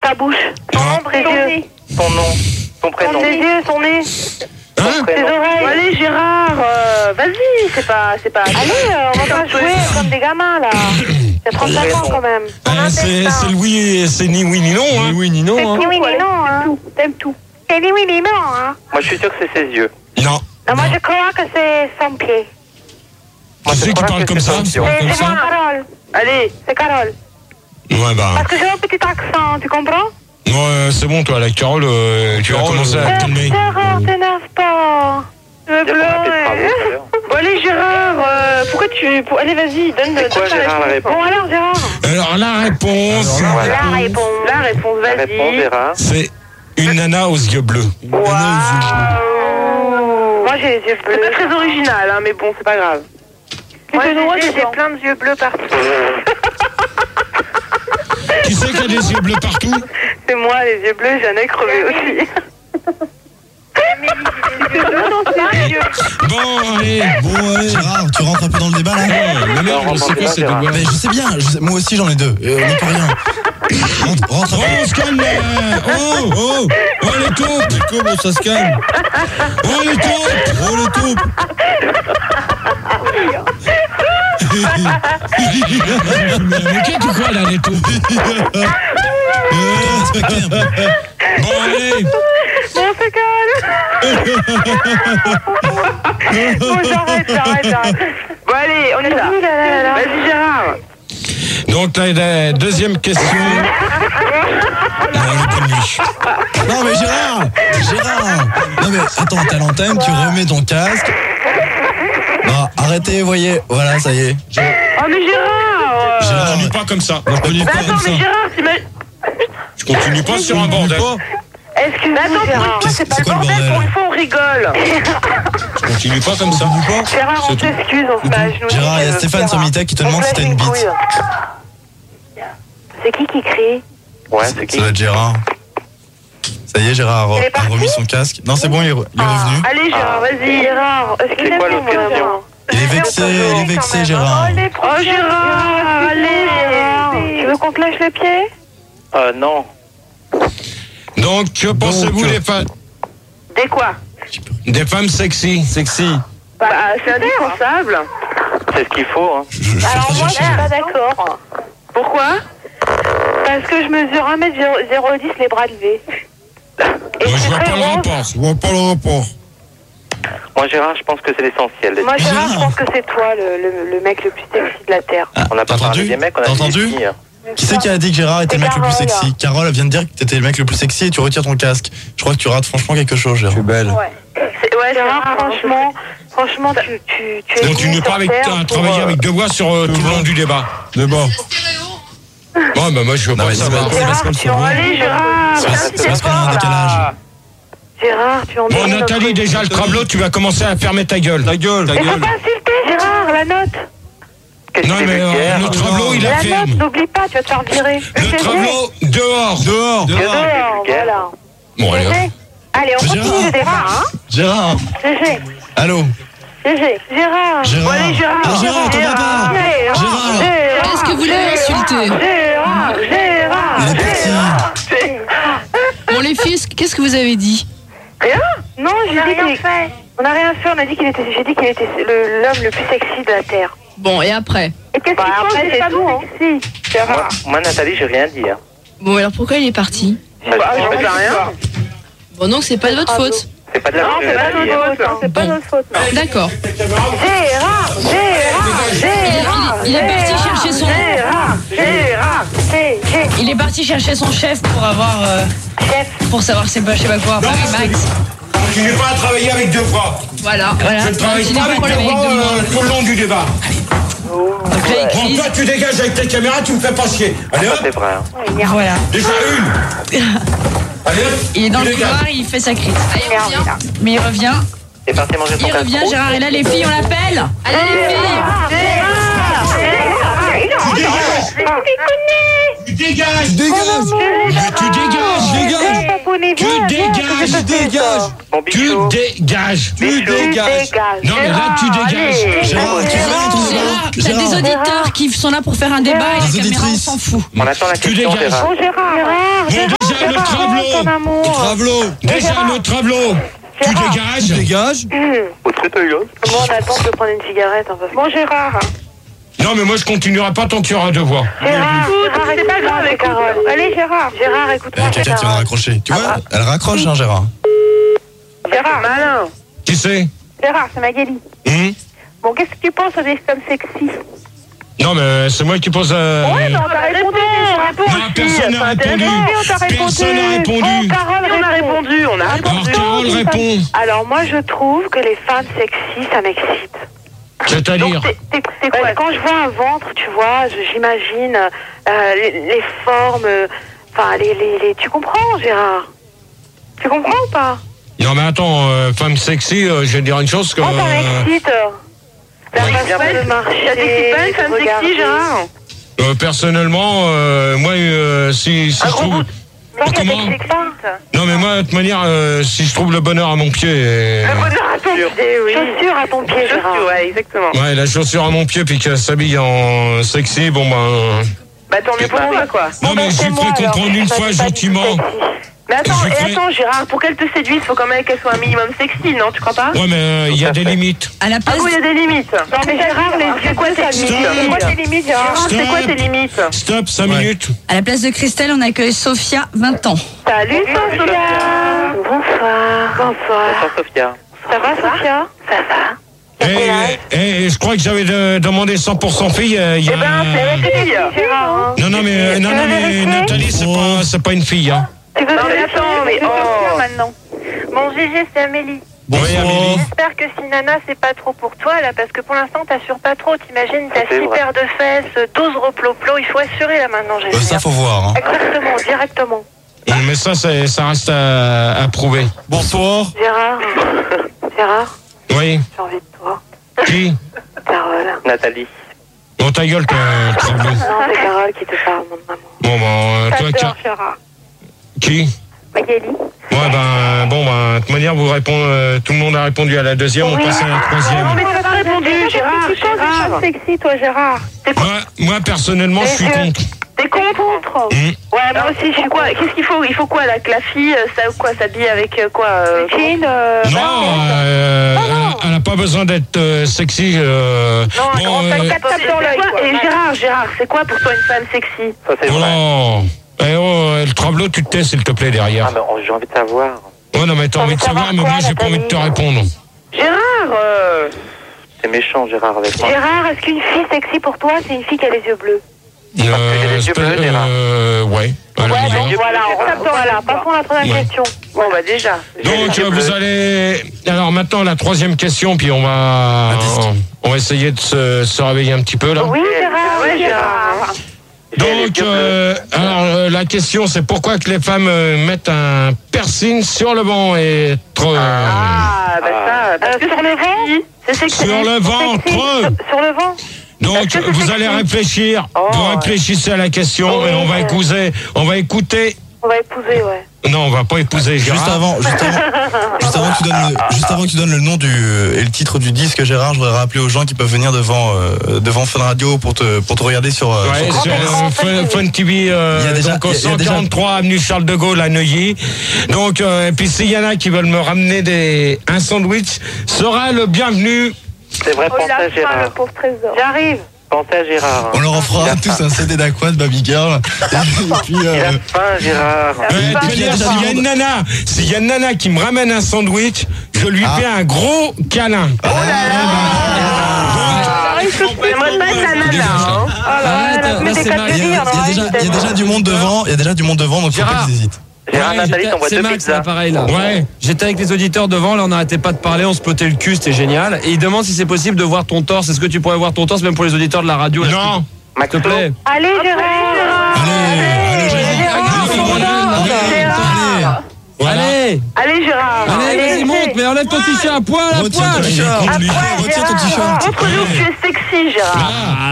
Sa bouche. Son ombre et yeux. Son nom. Son prénom. Ses yeux, son nez. Ses oreilles. Allez Gérard, vas-y, c'est pas. Allez, on va pas jouer comme des gamins là. C'est 35 ans quand même. C'est Louis, c'est ni oui ni non. Ni oui ni non. C'est ni oui ni non. T'aimes tout. C'est ni oui ni non. Moi, je suis sûr que c'est ses yeux. Non. Non, moi je crois que c'est son pied. Qui c'est qui parle comme ça? C'est Carole. Allez. C'est Carole. Ouais, bah. Parce que j'ai un petit accent, tu comprends? Ouais, c'est bon, toi, la Carole, tu vas commencer à te calmer. Gérard, t'énerve pas. Je veux pleurer. Bon allez Gérard, pourquoi tu... Allez vas-y, donne C'est quoi Gérard la réponse? Bon alors Gérard. Alors, la réponse. La réponse. La réponse, La réponse, vas-y. Gérard. C'est une nana aux yeux bleus. Moi j'ai les yeux C'est bleus. pas très original, hein, mais bon, c'est pas grave. Moi j'ai plein de yeux bleus partout. Qui c'est qui a des yeux bleus partout? C'est moi les yeux bleus, j'en ai crevé aussi. Bon, allez. Gérard, tu rentres un peu dans le débat là? Le mec, c'est quoi ces deux gars? Mais je sais bien, moi aussi j'en ai deux, on n'y peut rien. Rentre un peu. On se calme. Oh, les taupes. Comment ça se calme? Oh, les taupes. Mais qu'est-ce que tu crois là, les taupes? Respectez un peu. Bon, allez. Bon c'est calme. Bon j'arrête. Bon allez, on est là. Vas-y Gérard. Donc, la deuxième question. Non mais Gérard. Non mais attends, t'as l'antenne, tu remets ton casque. Non, arrêtez, voyez, voilà, ça y est. Oh mais Gérard Continue pas comme ça. Continue pas attends comme ça. mais Gérard, Tu continues pas sur un bordel. Excuse-moi attends, pour une Gérard. fois, c'est pas le quoi le bordel, bordel? pour une fois on rigole. Continue pas comme ça. Gérard, on t'excuse, on se bat à genoux. Gérard, il y a Stéphane sur Mita qui te demande si t'as une bite. C'est qui crie? Ouais, c'est qui? Ça va être Gérard. Ça y est, Gérard Il est a parti remis son casque. Non, c'est bon, il est revenu. Allez Gérard, vas-y. Gérard, C'est quoi l'autre question? Il est vexé, Gérard. Oh Gérard, allez. Tu veux qu'on te lâche les pieds? Non. Donc, que pensez-vous des femmes? Des quoi? Des femmes sexy. Bah, c'est indispensable. C'est ce qu'il faut, hein. Alors moi je suis pas d'accord. Pourquoi? Parce que je mesure 1m010 les bras levés. Moi, je vois pas le rapport. Moi, Gérard, je pense que c'est l'essentiel. Moi Gérard, je pense que c'est toi le mec le plus sexy de la Terre. On n'a pas parlé des mecs, on a T'as dit entendu? des filles. Qui c'est qui a dit que Gérard était le mec le plus Carole. sexy? Carole, elle vient de dire que t'étais le mec le plus sexy et tu retires ton casque. Je crois que tu rates franchement quelque chose, Gérard. belle. Ouais. Gérard, franchement, tu es. Continue pas avec travailler avec deux voix sur tout le long du débat. Bon, bah moi je veux pas savoir. Allez Gérard. C'est parce qu'on a un décalage. Gérard, tu en Bon, Nathalie, déjà le travelot, tu vas commencer à fermer ta gueule. Mais faut pas insulter, Gérard, la note. Non, mais le travelot, il a La ferme. note, n'oublie pas, tu vas te faire virer. Le travelot, dehors. Voilà. Bon, allez, hop. Allez, on continue le débat, hein. Gérard. GG. Allô. GG. Gérard. Gérard. Allez Gérard. Ah, Gérard, t'en vas pas. Gérard. Est-ce que vous l'avez insulté? Il est parti. Bon les filles, qu'est-ce que vous avez dit? Rien? Non, j'ai rien fait. On n'a rien fait, on a dit j'ai dit qu'il était l'homme le plus sexy de la Terre. Bon, et après? Et qu'est-ce qu'il faut, après, c'est pas tout, bon, sexy. Gérard. Moi, Nathalie, j'ai rien dit. Hein. Bon, alors pourquoi il est parti? J'en sais rien. Bon, donc c'est pas de votre faute. C'est pas de la Non, faute de c'est pas Nathalie. notre faute, c'est pas notre faute. D'accord. Gérard. Il est parti chercher son... Gérard. Il est parti chercher son chef pour avoir... Pour savoir c'est pas, je sais pas quoi. Paris Max. Continue pas à travailler avec deux bras. Voilà. Je ne travaille Continue pas avec problème deux avec bras deux mains. tout le long du débat. Donc là, il Bon, crise. toi, tu dégages avec ta caméra, tu me fais pas chier. Allez, C'est hop, vrai. Hein. Voilà. déjà une. Allez, hop. Il est dans tu le dégages. couloir, il fait sa crise. Allez, il revient. Mais il revient. C'est parti manger son Il revient, castro. Gérard. Et là, les filles, on l'appelle. Allez, les filles. Tu dégages. Dégage. Mais tu dégages. Tu dégages. Mon Tu bichot. dégages. Non, mais là, tu dégages. Gérard, tu fais rien ton débat. Gérard, t'as des auditeurs qui sont là pour faire un débat et Des la caméra, on auditrices. s'en fout. On attend la Tu question, dégages. Gérard. Gérard. Bon, mon amour. Déjà le travelot. Tu dégages. Au tréteil, là. Bon, on attend de prendre une cigarette. Bon, Gérard. Non, mais moi, je continuerai pas tant qu'il y aura deux voix. Gérard, c'est pas grave avec Carole. Allez, Gérard, écoute-moi. Quelqu'un qui va raccrocher. Tu vois, elle raccroche, hein, Gérard. Gérard, malin. Qui c'est? Gérard, c'est Magali. Bon, qu'est-ce que tu penses des femmes sexy? Non, mais c'est moi qui pose... Ouais, non, t'as répondu. Non, personne n'a répondu. Personne n'a répondu. On a répondu. Alors, Carole répond. Alors, moi, je trouve que les femmes sexy, ça m'excite. C'est-à-dire quand je vois un ventre, tu vois, j'imagine les formes, enfin, tu comprends, Gérard? Tu comprends ou pas? Non, mais attends, femme sexy, je vais te dire une chose que... Ça m'excite. La façon de marcher. Ça t'excite pas une femme sexy, Gérard? Personnellement, moi, si je trouve... Comment? Non, mais moi, de toute manière, si je trouve le bonheur à mon pied... Le bonheur à ton pied, oui. Chaussure à ton pied, Gérard. Ouais, exactement. Ouais, la chaussure à mon pied, puis qu'elle s'habille en sexy, bon, ben... Bah, tant mieux pour moi, quoi. Non, mais je lui ferai comprendre une fois, gentiment. Mais attends, Gérard, pour qu'elle te séduise, faut quand même qu'elle soit un minimum sexy, non? Tu crois pas? Ouais, mais il y a des limites. À la place... Ah oui, il y a des limites. Non, mais Gérard, c'est quoi tes limites? C'est quoi tes limites, Gérard? C'est quoi tes limites? Stop, 5 minutes. À la place de Christelle, on accueille Sophia, 20 ans. Salut, Sophia. Bonsoir. Bonsoir, Sophia. Ça va, Sophia? Ça va. Je crois que j'avais demandé 100% fille. Eh ben, c'est la fille, Gérard. Non, mais Nathalie, c'est pas une fille, hein. Tu veux non, mais attends, mais maintenant. Bon, Gégé, c'est Amélie. Bonsoir. J'espère que si Nana, c'est pas trop pour toi, là, parce que pour l'instant, t'assures pas trop. T'imagines, t'as 6 paires de fesses, 12 reploplo. Il faut assurer, là, maintenant, Gégé. Ça, faut voir. Hein. Exactement, directement. Mais ça reste à prouver. Bonsoir. Gérard, Oui. j'ai envie de toi. Qui? Carole. Nathalie. Bon, ta gueule, Travelot. Non, c'est Carole qui te parle, mon maman. Bon, ben, toi, Gérard. Qui? Magali. Ouais, de toute manière, vous répondez, tout le monde a répondu à la deuxième, on passe à la troisième. Non, mais t'as pas répondu, Gérard. Tu penses des choses sexy, toi, Gérard? Moi, personnellement, je suis contre. T'es contre? Ouais, moi aussi, je suis quoi? Qu'est-ce qu'il faut? Il faut quoi, là? Que la fille, s'habille avec quoi? Jean, Non, elle n'a pas besoin d'être sexy. Non, et Gérard, c'est quoi pour toi une femme sexy? Ça, c'est vrai. Non. Le Travelot, tu te tais, s'il te plaît, derrière. Ah, mais j'ai envie de savoir. Ouais, non, mais t'as envie de savoir, mais moi, j'ai pas envie de te répondre. Gérard, C'est méchant, Gérard, avec moi. Gérard, est-ce qu'une fille sexy pour toi, c'est une fille qui a les yeux bleus? des yeux bleus, Gérard. Ouais. Voilà, passons à la troisième question. bon, bah déjà. Donc, vous allez... Alors, maintenant, la troisième question, puis on va essayer de se réveiller un petit peu, là. Oui, Gérard. Ouais, Gérard. Donc, alors, la question, c'est pourquoi que les femmes mettent un piercing sur le ventre et Sur le ventre? sur le ventre. Sur le ventre? Donc, vous allez réfléchir. Vous réfléchissez à la question et on va écouter. On va épouser, ouais. Non, on va pas épouser Gérard. Juste avant que tu donnes le nom et le titre du disque, Gérard, je voudrais rappeler aux gens qui peuvent venir devant Fun Radio pour te regarder sur Fun TV, donc au 143 avenue Charles de Gaulle à Neuilly. Donc, et puis s'il y en a qui veulent me ramener un sandwich, sera le bienvenu. C'est vrai, pensez à Gérard. Le pauvre trésor. J'arrive. Pensez à Gérard. On leur offrira tous un CD d'Aquad, Baby Girl. Et puis, Il a faim, Gérard. S'il y a une nana qui me ramène un sandwich, je lui fais un gros câlin. J'aimerais pas être la nana, il y a déjà du monde devant, donc faut pas qu'ils hésitent. Gérard, Nathalie, t'envoies 2 c'est Max, pizzas. là, pareil, là. Ouais. J'étais avec les auditeurs devant, là, on n'arrêtait pas de parler, on se potait le cul, c'était génial. Et il demande si c'est possible de voir ton torse. Est-ce que tu pourrais voir ton torse, même pour les auditeurs de la radio? Non. S'il te plaît. Allez, Gérard. Allez, Gérard. Allez, vas-y, monte, mais enlève ton t-shirt à poil, à Retire poil. ton t-shirt. Montre-nous que tu es sexy, Gérard.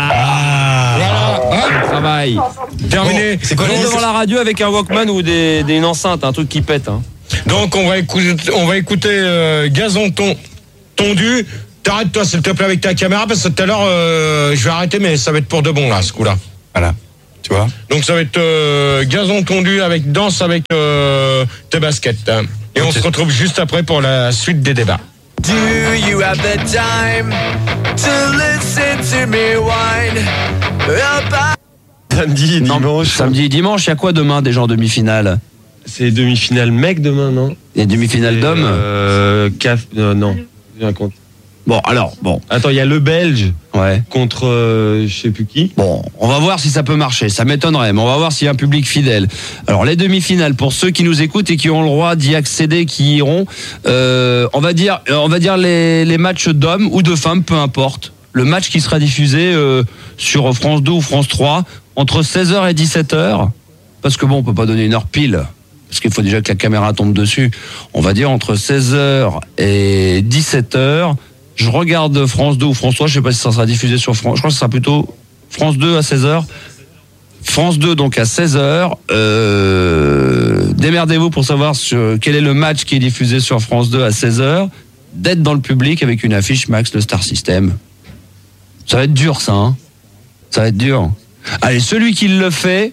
Travail. Terminé. C'est quoi On est devant la radio avec un Walkman ou une enceinte, un truc qui pète. Hein. Donc on va écouter Gazon tondu. T'arrêtes toi s'il te plaît avec ta caméra parce que tout à l'heure je vais arrêter mais ça va être pour de bon là ce coup là. Voilà. Tu vois. Donc ça va être Gazon tondu avec danse avec tes baskets. Et on se retrouve juste après pour la suite des débats. Do you have the time to listen to me whine about... Samedi, dimanche. Samedi, dimanche, il y a quoi demain déjà en demi-finale? C'est demi-finale mec demain, non? Il y a demi-finale d'hommes non, j'ai un compte. Bon, alors, bon. Attends, il y a le Belge contre je sais plus qui. Bon, on va voir si ça peut marcher. Ça m'étonnerait, mais on va voir s'il y a un public fidèle. Alors, les demi-finales, pour ceux qui nous écoutent et qui ont le droit d'y accéder, qui iront, on va dire les matchs d'hommes ou de femmes, peu importe. Le match qui sera diffusé sur France 2 ou France 3 entre 16h et 17h. Parce que bon, on peut pas donner une heure pile. Parce qu'il faut déjà que la caméra tombe dessus. On va dire entre 16h et 17h. Je regarde France 2 ou France 3, je sais pas si ça sera diffusé sur France. Je crois que ce sera plutôt France 2 à 16h. France 2 donc à 16h. Démerdez-vous pour savoir quel est le match qui est diffusé sur France 2 à 16h. D'être dans le public avec une affiche Max le Star System. Ça va être dur ça, hein. Ça va être dur. Allez, celui qui le fait...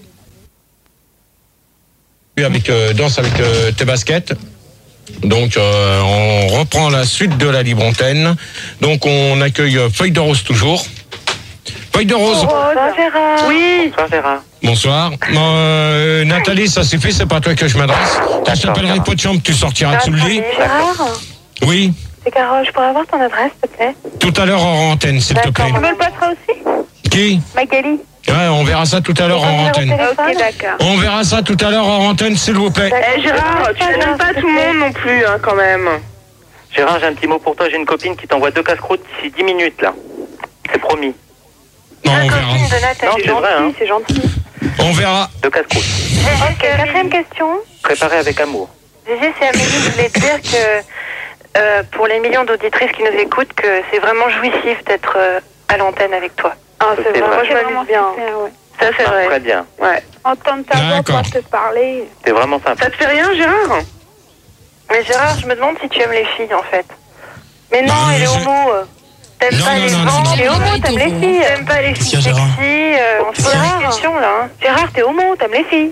Avec Danse avec tes baskets. Donc on reprend la suite de la libre antenne. Donc on accueille Feuille de Rose toujours. Feuille de Rose. Bonsoir Gérard. Oui. Bonsoir Gérard. Bonsoir. Nathalie, ça suffit, c'est pas à toi que je m'adresse. Je t'appellerai pas de chambre, tu sortiras sous le lit. Gérard. Oui. C'est Carole, je pourrais avoir ton adresse s'il te plaît? Tout à l'heure en antenne, s'il te plaît. Tu me le passeras aussi? Qui? Magali. Ouais, on verra ça tout à l'heure en antenne. Ok, d'accord. On verra ça tout à l'heure en antenne, s'il vous plaît. Gérard, tu n'aimes pas tout le monde non plus, hein, quand même. Gérard, j'ai un petit mot pour toi. J'ai une copine qui t'envoie 2 casse-croûtes d'ici 10 minutes, là. C'est promis. Non, on verra. Copine de Nathalie, Non, c'est vrai, hein. c'est gentil. On verra. 2 casse-croûtes. Ok, quatrième question. Préparé avec amour. Gégé, c'est Amélie, je voulais te dire que pour les millions d'auditrices qui nous écoutent, que c'est vraiment jouissif d'être à l'antenne avec toi. Ah, c'est vrai, moi je m'amuse bien. Ça, c'est vrai. Très bien. Ouais. Entendre ta voix pour te parler. C'est vraiment sympa. Ça te fait rien, Gérard? Mais Gérard, je me demande si tu aimes les filles, en fait. Mais non, il est homo. T'aimes pas les gens. T'es homo, t'aimes les filles. T'aimes pas les filles sexy. On se pose des questions, là. Hein. Gérard, t'es homo, t'aimes les filles.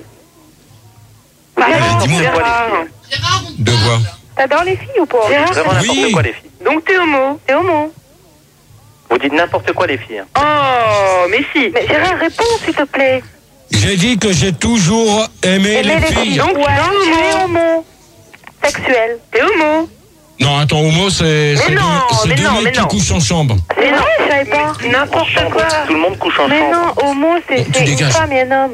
Gérard, De quoi? T'adores les filles ou pas? Gérard, vraiment n'importe quoi, les filles. donc t'es homo? T'es homo. Vous dites n'importe quoi, les filles. Oh, mais si. Mais Gérard, réponds, s'il te plaît. J'ai dit que j'ai toujours aimé les filles. Donc, tu es homo. Sexuel. T'es homo. Non, attends, homo, c'est deux mecs qui couchent en chambre. Mais non, je savais pas. N'importe quoi. Tout le monde couche en chambre. Mais non, homo, c'est une femme et un homme.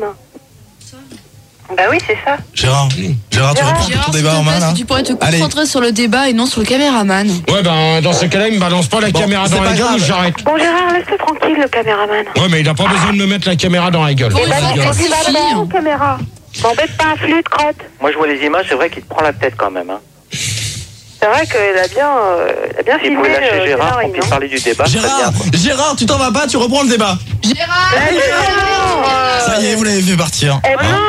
Bah oui, c'est ça. Gérard, tu reprends ton débat en main là? Tu pourrais te concentrer sur le débat et non sur le caméraman. Ouais, ben dans ce cas-là, il me balance pas la caméra dans la gueule ou j'arrête. Bon, Gérard, laisse-le tranquille, le caméraman. Ouais, mais il a pas besoin de me mettre la caméra dans la gueule. Eh ben, tu vas dedans, caméra. M'embête pas, flûte, crotte. Moi, je vois les images, c'est vrai qu'il te prend la tête quand même. Hein. C'est vrai qu'il a bien Si vous filmé. pouvez lâcher Gérard, qu'on puisse parler du débat. Gérard, tu t'en vas pas, tu reprends le débat. Gérard, Ça y est, vous l'avez fait partir. Eh ben non,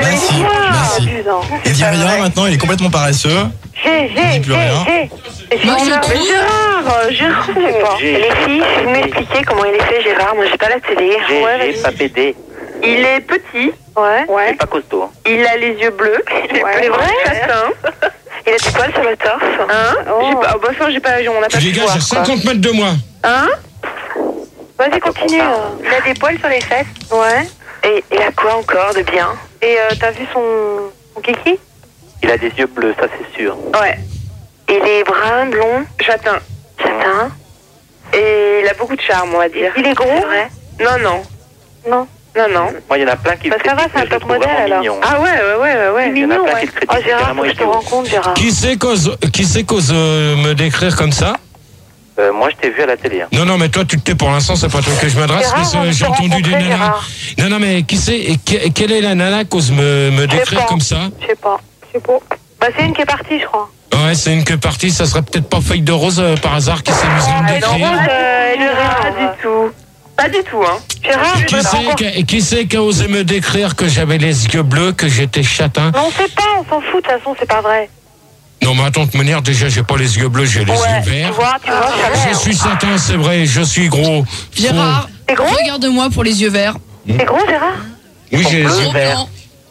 Merci. Il dit rien maintenant, il est complètement paresseux. Il dit plus rien. moi je trouve. Gérard, je sais pas. Les filles, je vais m'expliquer comment il est fait, Gérard. Moi, j'ai pas la télé. J'ai pas pédé. Il est petit. Ouais. C'est pas costaud. Il a les yeux bleus. C'est vrai. Il a du poil sur le torse. Hein? J'ai pas, bah ça, on n'a pas Les pu gars, voir. j'ai 50 mètres de moi. Hein? Vas-y, continue. Il a des poils sur les fesses. Ouais. Et il a quoi encore de bien? Et t'as vu son kiki? Il a des yeux bleus, ça c'est sûr. Ouais. Il est brun, blond, Châtain. châtain. Et il a beaucoup de charme, on va dire. Il est gros? Vrai. Non. Non. Moi, il y en a plein qui le Bah, ça va, critiquent, c'est un mais je le top trouve modèle, vraiment alors. mignon. Ah ouais. Il y en a plein qui le critiquent, Oh, c'est Gérard, carrément faut que je te idiot. rencontre, Gérard. Qui c'est qu'ose me décrire comme ça? Moi, je t'ai vu à la télé. Hein. Non, mais toi, tu te tais pour l'instant, c'est pas toi que je m'adresse, Gérard, mais on j'ai peut entendu des rencontrer, nanas. Gérard. Non, mais qui c'est, quelle est la nana qu'ose me décrire comme ça? Je sais pas. Bah, c'est une qui est partie, je crois. Ouais, c'est une que partie, ça serait peut-être pas Feuille de Rose par hasard qui s'amuserait à me décrire. Pas du tout. Pas du tout, hein. Gérard, Qui c'est qui a osé me décrire que j'avais les yeux bleus, que j'étais châtain? on sait pas, on s'en fout, de toute façon, c'est pas vrai. Non, mais attends, de manière, déjà, j'ai pas les yeux bleus, j'ai les yeux verts. Tu vois, Je suis châtain, c'est vrai, je suis gros. Gérard, T'es gros? regarde-moi pour les yeux verts. T'es gros, Gérard? Oui, j'ai les Gros yeux verts. blanc.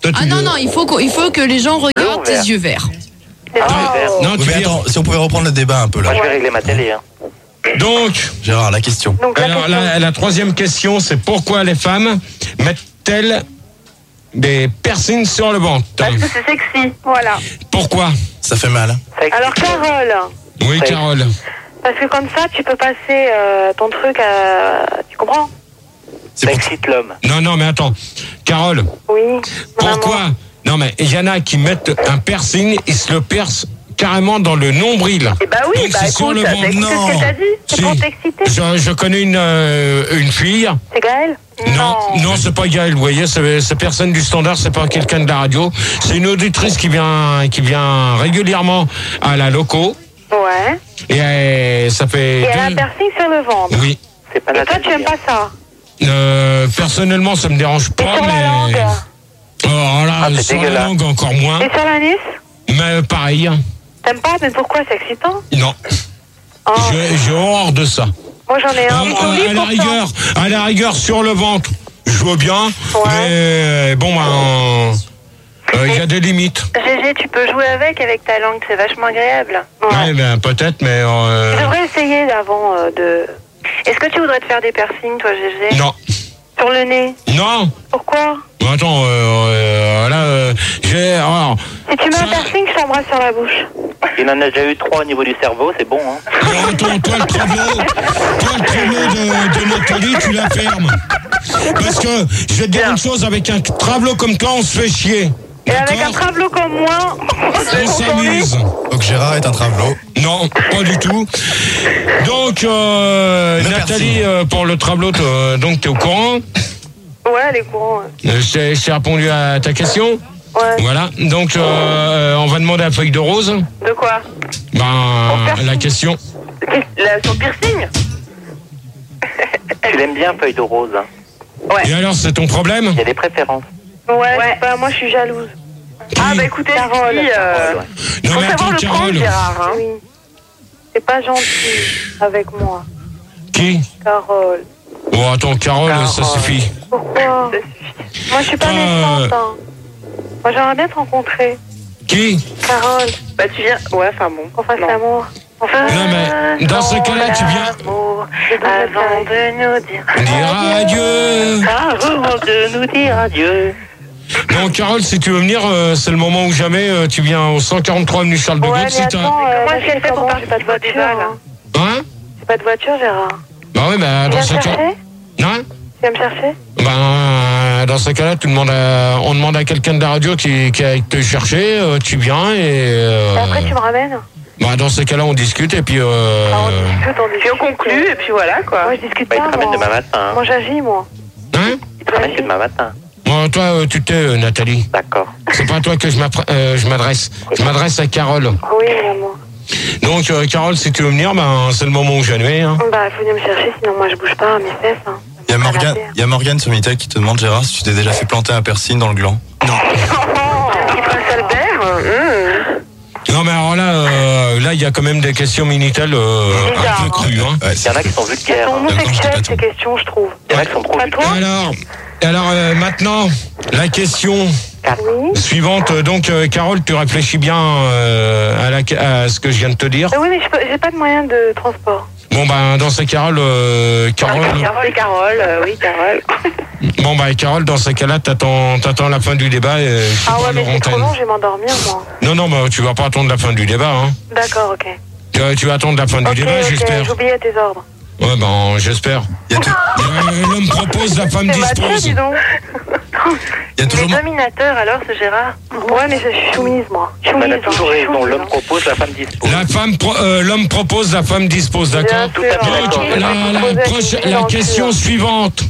Ah non, il faut que les gens regardent tes yeux verts. Non, mais attends, si on pouvait reprendre le débat un peu là. Moi, je vais régler ma télé. Hein. Donc, Gérard, la question. Alors, la troisième question, c'est pourquoi les femmes mettent-elles des piercings sur le ventre? Parce que c'est sexy, voilà. Pourquoi? Ça fait mal. Alors, Carole. Oui, Carole. Parce que comme ça, tu peux passer ton truc à... Tu comprends? Ça excite l'homme. Non, mais attends. Carole. Oui. Pourquoi? Non, mais il y en a qui mettent un piercing, ils se le percent carrément dans le nombril. Eh bah oui, donc, c'est sur le ventre. C'est ce que t'as dit. C'est pour t'exciter. Je connais une fille. C'est Gaëlle? Non, c'est pas Gaëlle, vous voyez, c'est personne du standard, c'est pas quelqu'un de la radio. C'est une auditrice qui vient régulièrement à la loco. Ouais. Et ça fait... Et elle a un piercing sur le ventre. Oui. C'est pas Et toi, tu aimes pas ça? Personnellement, ça me dérange pas, Et sur la langue? Oh là, sur la langue encore moins. Et sur l'anus? Mais pareil. T'aimes pas? Mais pourquoi? C'est excitant? Non. Oh. J'ai horreur de ça. Moi, j'en ai un. À la rigueur, sur le ventre, je veux bien. Ouais. Mais bon, il y a des limites. Gégé, tu peux jouer avec ta langue, c'est vachement agréable. Ouais, ben peut-être, mais... Tu devrais essayer avant de... Est-ce que tu voudrais te faire des piercings, toi, Gégé? Non. Sur le nez? Non. Pourquoi? Attends, j'ai... Alors, si tu mets un piercing, je t'embrasse sur la bouche. Il en a déjà eu 3 au niveau du cerveau, c'est bon, hein. Attends, toi, le travelot de Nathalie, tu la fermes. Parce que, je vais te dire une chose, avec un travelot comme toi, on se fait chier. Et avec un travelot comme moi, on s'amuse. Donc Gérard est un travelot? Non, pas du tout. Donc, Nathalie, pour le travelot, donc t'es au courant? Ouais, elle est courant. J'ai répondu à ta question? Ouais. Voilà, donc on va demander à Feuille de Rose. De quoi? La question. Son piercing? Tu l'aimes bien, Feuille de Rose. Ouais. Et alors, c'est ton problème? Il y a des préférences. Ouais. Bah, moi, je suis jalouse. Ah, bah écoutez, Carole. Non, mais attends, Carole. Gérard, hein. Oui. C'est pas gentil avec moi. Qui? Carole. Bon, attends, Carole, ça suffit. Pourquoi? Moi, je suis pas méchante, hein. Moi, j'aimerais bien te rencontrer. Qui? Carole. Bah, tu viens... Ouais, enfin bon. On fasse l'amour. Non, mais dans ce cas-là, tu viens... Avant de nous dire adieu. Avant de nous dire adieu. Bon, Carole, si tu veux venir, c'est le moment ou jamais. Tu viens au 143 avenue Charles de Gaulle. Ouais, mais attends, moi, je fait pour j'ai pas de voiture, là. Hein? J'ai pas de voiture, Gérard. Bah oui, bah dans ce cas... Hein? Tu viens me chercher? Ben, dans ce cas-là, on demande à quelqu'un de la radio qui aille te chercher, tu viens et après, tu me ramènes? Bah, dans ce cas-là, on discute et puis... Puis on conclut et puis voilà, quoi. Moi, je discute Bah, pas, il te ramène demain matin. Hein. Moi, j'agis, moi. Hein? Il te ramène que demain matin. Bon, toi, tu t'es, Nathalie. D'accord. C'est pas à toi que je m'adresse. Je m'adresse à Carole. Oui, maman. Donc, Carole, si tu veux venir, ben, c'est le moment où jamais. Hein. Bah, il faut venir me chercher, sinon moi, je bouge pas à mes fesses. Hein. Il y a Morgane sur Minitel qui te demande, Gérard, si tu t'es déjà fait planter un piercing dans le gland. Non. Il passe Albert. Non, mais alors là, il y a quand même des questions Minitel un peu crues. Hein. Ouais, il y en a qui sont vulgaires. Elles sont homosexuelles, ces questions, je trouve. Il y en a qui sont trop vulgaires. Alors maintenant, la question suivante. Donc, Carole, tu réfléchis bien à ce que je viens de te dire. Oui, mais j'ai pas de moyen de transport. Bon, ben, dans ces Carole... Carole, oui, Carole. Bon, bah, Carole, dans ces cas-là, t'attends la fin du débat. Et ah ouais, mais c'est trop long, je vais m'endormir, moi. Non, bah, tu vas pas attendre la fin du débat, hein. D'accord, ok. Tu vas attendre la fin du débat, j'espère. J'oubliais tes ordres. Ouais, ben, j'espère. L'homme propose, la femme dispose. Dis donc. Il y a toujours... Il est dominateur, alors, ce Gérard. Ouais, mais je suis soumise, moi. Elle a toujours raison. L'homme propose, la femme dispose. L'homme propose, la femme dispose, d'accord? Donc, la question suivante.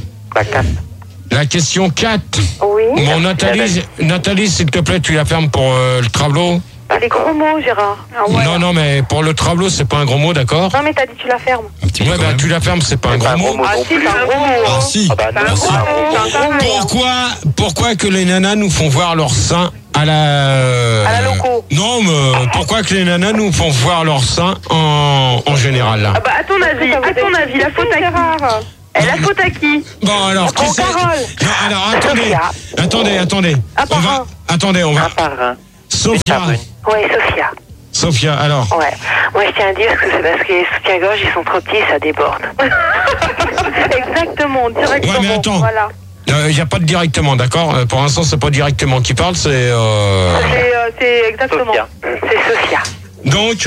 La question 4. Oui. Bon, Nathalie, s'il te plaît, tu la fermes pour le travelot. Les gros mots, Gérard. Ah, ouais. Non, mais pour le travelot, c'est pas un gros mot, d'accord? Non, mais t'as dit tu la fermes. Ouais, bah tu la fermes, c'est pas un gros mot. Ah si, c'est un gros mot. Ah si. Pourquoi que les nanas nous font voir leur sein à la loco? Non, mais pourquoi que les nanas nous font voir leur sein en général là? Ah bah à ton avis, la faute à Gérard. Elle a faute à qui? Bon, alors, qui c'est? Non, alors, attendez. On va. Un par un. Sophia. Ouais, Sophia. Sophia, alors. Ouais. Moi, je tiens à dire que c'est parce que les soutiens-gorge, ils sont trop petits, ça déborde. Exactement, directement. Ouais, mais attends. Voilà. Il n'y a pas de directement, d'accord? Pour l'instant, c'est pas directement qui parle, c'est... C'est exactement. Sophia. C'est Sophia. Donc...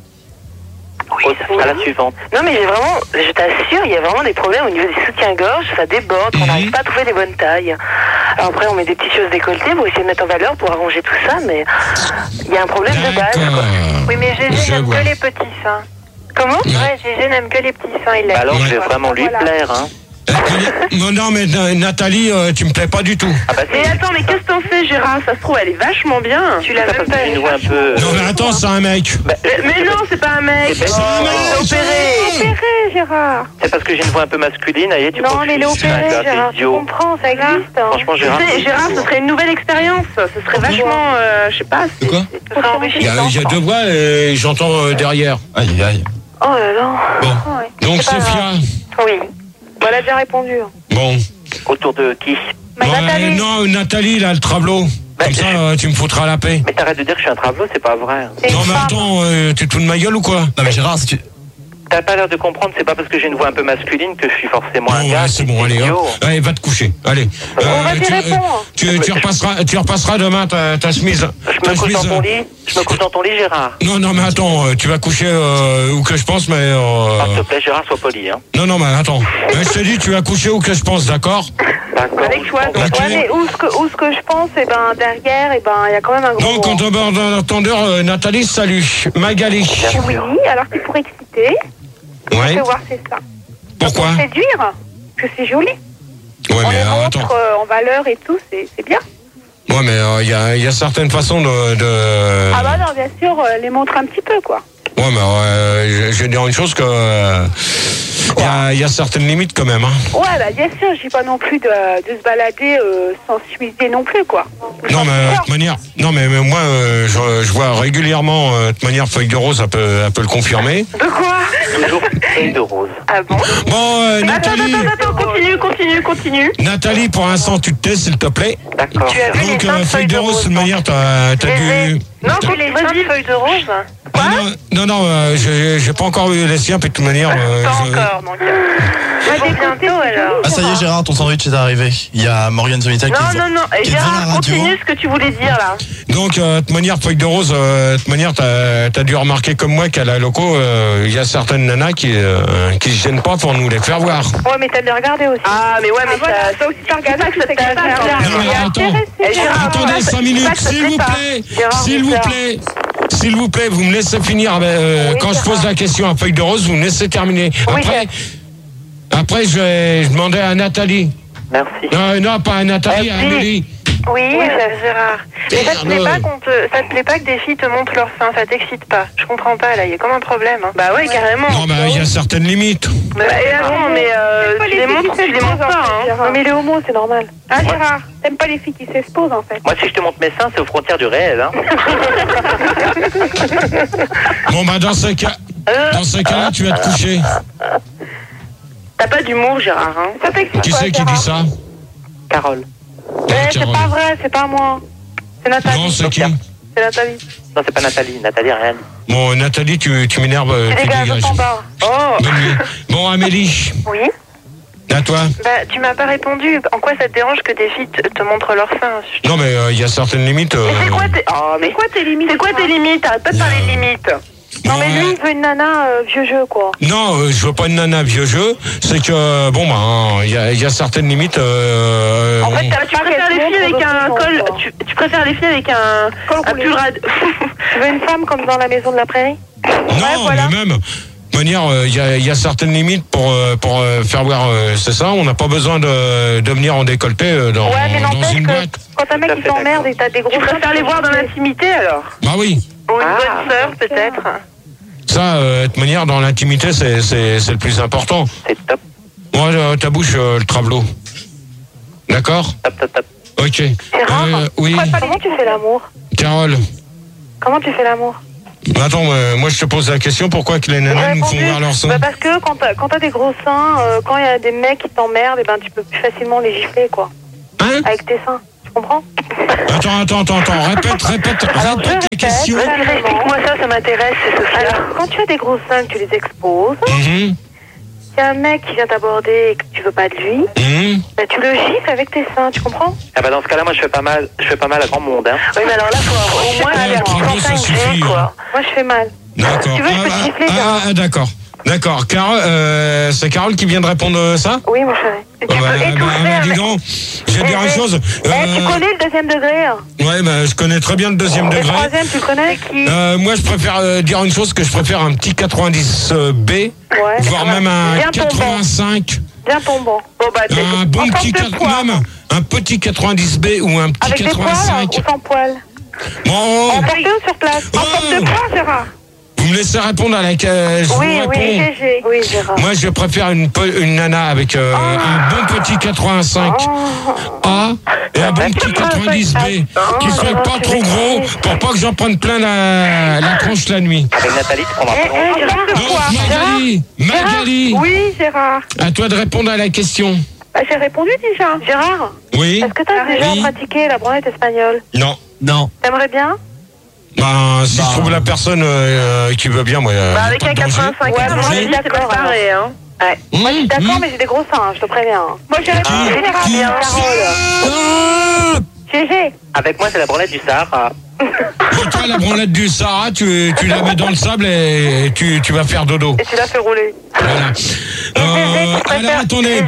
Oui, à la suivante. Non, mais je t'assure, il y a vraiment des problèmes au niveau des soutiens-gorge, ça déborde, on n'arrive pas à trouver les bonnes tailles. Alors après, on met des petites choses décolletées pour essayer de mettre en valeur, pour arranger tout ça, mais il y a un problème de base, quoi. Oui, mais Gégé n'aime que les petits seins. Comment? Ouais, Gégé n'aime que les petits seins, il Alors, l'aime. je vais vraiment lui plaire, hein. Non, mais Nathalie, tu me plais pas du tout. Ah bah Mais attends, mais qu'est-ce que t'en fais, Gérard? Ça se trouve, elle est vachement bien. Tu l'as même pas. une voix un peu... Non, mais attends, c'est un mec. Mais non, c'est pas un mec. C'est un mec. Opéré, Gérard. C'est parce que j'ai une voix un peu masculine, allez, tu Non, crois que mais il est je suis opéré, un peu Gérard. Tu idiot. comprends, ça existe. Franchement, Gérard, Tu sais, Gérard, ce serait une nouvelle expérience. Ce serait vachement, je sais pas. De quoi? Ce serait enrichissant. Il y a deux voix et j'entends derrière. Aïe. Oh là là. Bon. Donc, C'est pas Sophia. Oui. Bon, elle a bien répondu. Bon. Autour de qui? Nathalie. Non, Nathalie, là, le tableau. Comme ça, tu me foutras la paix. Mais t'arrêtes de dire que je suis un travelot, c'est pas vrai. Non, mais attends, t'es tout de ma gueule ou quoi? Non, mais Gérard, si tu... T'as pas l'air de comprendre, c'est pas parce que j'ai une voix un peu masculine que je suis forcément un Bon, gars. ouais, c'est bon, allez, idiot. allez, va te coucher. Allez. On va t'y répondre. Tu repasseras demain ta chemise. Je me couche dans ton lit. Je me couche dans ton lit, Gérard. Non, mais attends, tu vas coucher où que je pense, mais... S'il te plaît, Gérard, sois poli, hein. Non, mais attends. Je te dis, tu vas coucher où que je pense, d'accord? D'accord. Avec choix. Ok. Ouais, mais où ce que je pense, et ben derrière, et ben il y a quand même un gros. Donc, quand on bord d'un entendeur, Nathalie, salut. Magali. Oui, alors c'est pour exciter. Ouais. Je voir, c'est ça. Pourquoi? Pour séduire, que c'est joli. Ouais, On mais les attends. montre en valeur et tout, c'est bien. Ouais, mais il y a certaines façons de... Ah bah non, bien sûr, les montre un petit peu, quoi. Ouais, mais je vais dire une chose que... Il y a certaines limites quand même. Hein. Ouais, bah bien sûr, je dis pas non plus de se balader sans s'huiser non plus, quoi. Non, mais de toute manière... Non, mais moi, je vois régulièrement, de toute manière, Feuille de Rose, elle peut le confirmer. De quoi? Toujours feuille de rose. Ah bon? Bon, Nathalie... Attends, continue. Nathalie, pour l'instant, tu te tais, s'il te plaît. D'accord. Tu as vu Donc, les seins de Feuille de Rose, de toute manière, t'as dû... Non, tu les seins de feuilles de rose? Non, j'ai pas encore eu les siens, puis de toute manière... Pas encore, donc... bientôt, alors. Ah, ça y est, Gérard, ton sandwich est arrivé. Il y a Morgane Zomita qui Non, qui est devant Gérard, la radio. continue ce que tu voulais dire, là. Donc, de toute manière, Feuille de Rose, de toute manière, t'as dû remarquer comme moi qu'à la loco, il y a certaines nanas qui se gênent pas pour nous les faire voir. Ouais, mais t'as de les regarder aussi. Ah, mais ouais, mais ça aussi, t'as regardé que ça Non, mais attendez 5 minutes, s'il vous plaît, vous me laissez finir. Quand je pose la question à Feuille de Rose, vous me laissez terminer. Après, je vais demander à Nathalie. Merci. Non, pas à Nathalie, à Amélie. Oui, Gérard. Mais ça te plaît pas que des filles te montrent leurs seins, ça t'excite pas. Je comprends pas, là, il y a comme un problème. Hein. Bah ouais, carrément. Non, il y a certaines limites. Mais tu les montres pas, hein. Non, mais les homos, c'est normal. Ah, Gérard, t'aimes pas les filles qui s'exposent, en fait. Moi, si je te montre mes seins, c'est aux frontières du réel, hein. Bon, dans ce cas-là, tu vas te coucher. T'as pas d'humour, Gérard, hein. Ça t'excite Qui pas, c'est qui dit ça? Carole. C'est pas vrai, c'est pas moi. C'est Nathalie. Non, c'est qui? C'est Nathalie. Non, c'est pas Nathalie. Nathalie, rien. Bon, Nathalie, tu m'énerves. Tu dégages. Bonne nuit. Bon, Amélie. Oui. À toi. Bah, tu m'as pas répondu. En quoi ça te dérange que des filles te montrent leurs seins? Non, mais il y a certaines limites. Mais c'est quoi tes limites? C'est quoi tes limites? Arrête pas de parler de limites. Non, mais lui, il veut une nana vieux jeu, quoi. Non, je veux pas une nana vieux jeu. C'est que, bon, il y a certaines limites. En fait, tu préfères les filles avec un col. Tu préfères les filles avec un pull rad. Tu veux une femme comme dans La Maison de la Prairie? Non, mais même. De manière, il y a certaines limites pour faire voir, c'est ça. On n'a pas besoin de venir en décolleté dans une boîte. Quand un mec il s'emmerde et t'as des gros... Tu préfères les voir dans l'intimité, alors? Bah oui. Ou une bonne sœur, peut-être. Ça, de toute manière, dans l'intimité, c'est le plus important. C'est top. Moi, ta bouche, le travelot. D'accord? Top. Ok. C'est rare. Oui. Comment tu fais l'amour? Carole. Comment tu fais l'amour? Attends, moi je te pose la question, pourquoi que les nanas nous font voir leur seins? Parce que quand t'as des gros seins, quand il y a des mecs qui t'emmerdent, tu peux plus facilement les gifler, quoi. Hein? Avec tes seins, tu comprends? Attends, répète les questions. Explique-moi ça m'intéresse, c'est Sophia. Alors, quand tu as des gros seins, que tu les exposes, s'il y a un mec qui vient t'aborder et que tu veux pas de lui, tu le gifles avec tes seins, tu comprends? Dans ce cas-là, moi je fais pas mal à grand monde. Hein. Oui, mais alors là, faut au moins aller en ça suffit, quoi. Moi, je fais mal. D'accord. Tu veux, je peux te gifler, D'accord. C'est Carole qui vient de répondre ça? Oui, mon chéri. Tu peux étouffer. Dis donc, je vais te dire une chose. Tu connais le deuxième degré? Ouais, je connais très bien le deuxième degré. Le troisième, tu connais qui? Moi, je préfère dire une chose, que je préfère un petit 90B, voire même un 85. Bien tombant. Un bon petit un petit 90B ou un petit 85. Avec des poils ou sans poils? Bon. En porte sur place. En porte de poids, Gérard. Vous me laissez répondre à la question. Oui, Gérard. Moi, je préfère une nana avec un bon petit 85 A et un bon petit 90 B qui soit pas trop gros pour pas que j'en prenne plein la tronche la nuit. Avec Nathalie, tu prendras Magali. Oui, Gérard. À toi de répondre à la question. J'ai répondu déjà. Gérard. Oui. Est-ce que tu as déjà pratiqué la branlette espagnole? Non. T'aimerais bien? Si je trouve la personne qui veut bien, moi. Avec un 85, moi je suis d'accord. Moi je suis d'accord, mais j'ai des gros seins, je te préviens. Moi j'ai répondu bien, Carole. GG. Avec moi, c'est la branlette du Sahara. Toi, la branlette du Sahara, tu la mets dans le sable et tu vas faire dodo. Et tu la fais rouler. Voilà. Alors, attendez,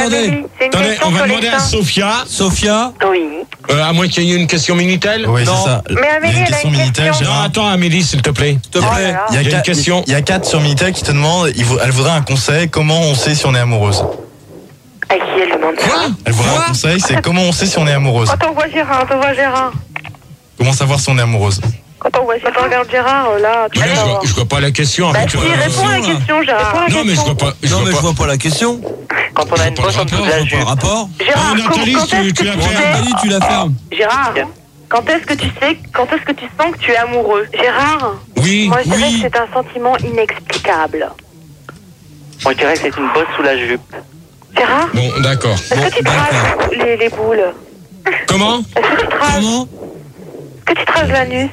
on va demander à Sophia. Oui. À moins qu'il y ait une question Minitel. Oui, c'est ça. Mais Amélie, elle a une question. Non, attends, Amélie, s'il te plaît. Il y a une question. Il y a 4 sur Minitel qui te demandent, elle voudrait un conseil, comment on sait si on est amoureuse? À qui elle demande ça? Elle voudrait un conseil, c'est comment on sait si on est amoureuse? Quand on voit Gérard. Comment savoir si on est amoureuse? Quand on regarde Gérard, là, tu vois. Je vois pas la question. Tu réponds à la question, Gérard. Non, mais je vois pas. Je vois pas la question. Quand on a une bosse en dessous de la jupe. Rapport. Gérard, Nathalie, tu la fermes. Gérard, quand est-ce que tu sens que tu es amoureux? Gérard. Oui. Moi, je dirais que c'est un sentiment inexplicable. Moi, je dirais que c'est une bosse sous la jupe. Gérard. Bon, d'accord. Est-ce que tu traces les boules? Comment? Est-ce que tu traces? Est-ce que tu traces l'anus?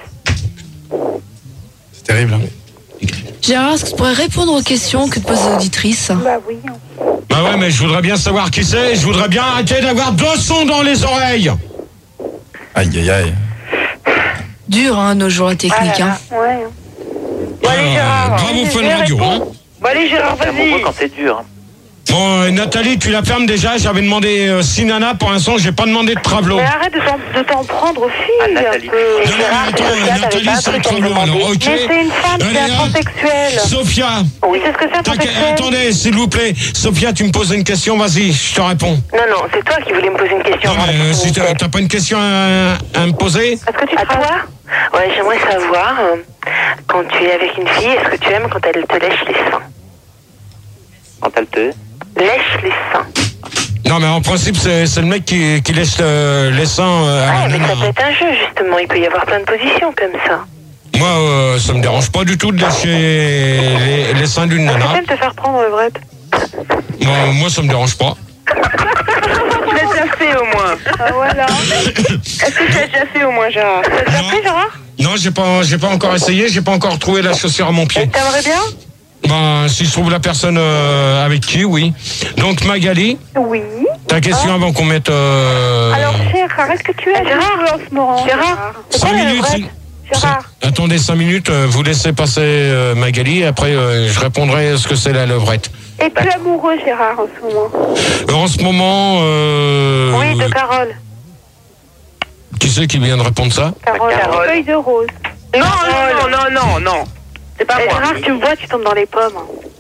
C'est terrible. Gérard, est-ce que tu pourrais répondre aux questions que te posent les auditrices? Bah oui. Bah ouais, mais je voudrais bien savoir qui c'est. Je voudrais bien arrêter d'avoir 2 sons dans les oreilles. Aïe. Dur, nos jours la technique. Ouais. Bon, allez, Gérard. Bravo, Fun Radio. Bon, allez, Gérard, C'est amoureux vas-y. quand c'est dur. Bon, Nathalie, tu la fermes déjà. J'avais demandé 6 nanas. Pour l'instant, j'ai pas demandé de travelo. Mais arrête de t'en prendre aux filles. Nathalie. Non, Nathalie, c'est un travelo. Alors, ok. Mais c'est une femme, c'est un transsexuel. Sophia. Oui, c'est ce que c'est un transsexuel. Attendez, s'il vous plaît. Sophia, tu me poses une question. Vas-y, je te réponds. Non, c'est toi qui voulais me poser une question. Non, mais si t'as pas une question à me poser? Est-ce que tu traces? Ouais, j'aimerais savoir, quand tu es avec une fille, est-ce que tu aimes quand elle te lèche les seins? Quand elle te... Lèche les seins. Non, mais en principe, c'est le mec qui laisse les seins à la mais nana. ça peut être un jeu, justement. Il peut y avoir plein de positions comme ça. Moi, ça me dérange pas du tout de lâcher les seins d'une Est-ce que nana. tu aimes te faire prendre le vrai? Moi, ça me dérange pas. Tu l'as déjà fait au moins. Ah, voilà. Est-ce que tu l'as déjà fait au moins, Gérard? Tu l'as déjà fait, Gérard? Non, j'ai pas encore essayé. J'ai pas encore trouvé la chaussure à mon pied. Et t'aimerais bien? Si je trouve la personne avec qui, oui. Donc, Magali. Oui. Ta question avant qu'on mette... Alors, Gérard, est-ce que tu es Gérard en ce moment? Gérard, 5 minutes. Gérard. Attendez 5 minutes, vous laissez passer Magali, et après je répondrai ce que c'est la levrette. Es-tu amoureux, Gérard, en ce moment? En ce moment... Oui, de Carole. Qui c'est qui vient de répondre ça? Carole. Feuille de rose. Non. C'est pas moi. Gérard, tu me vois, tu tombes dans les pommes.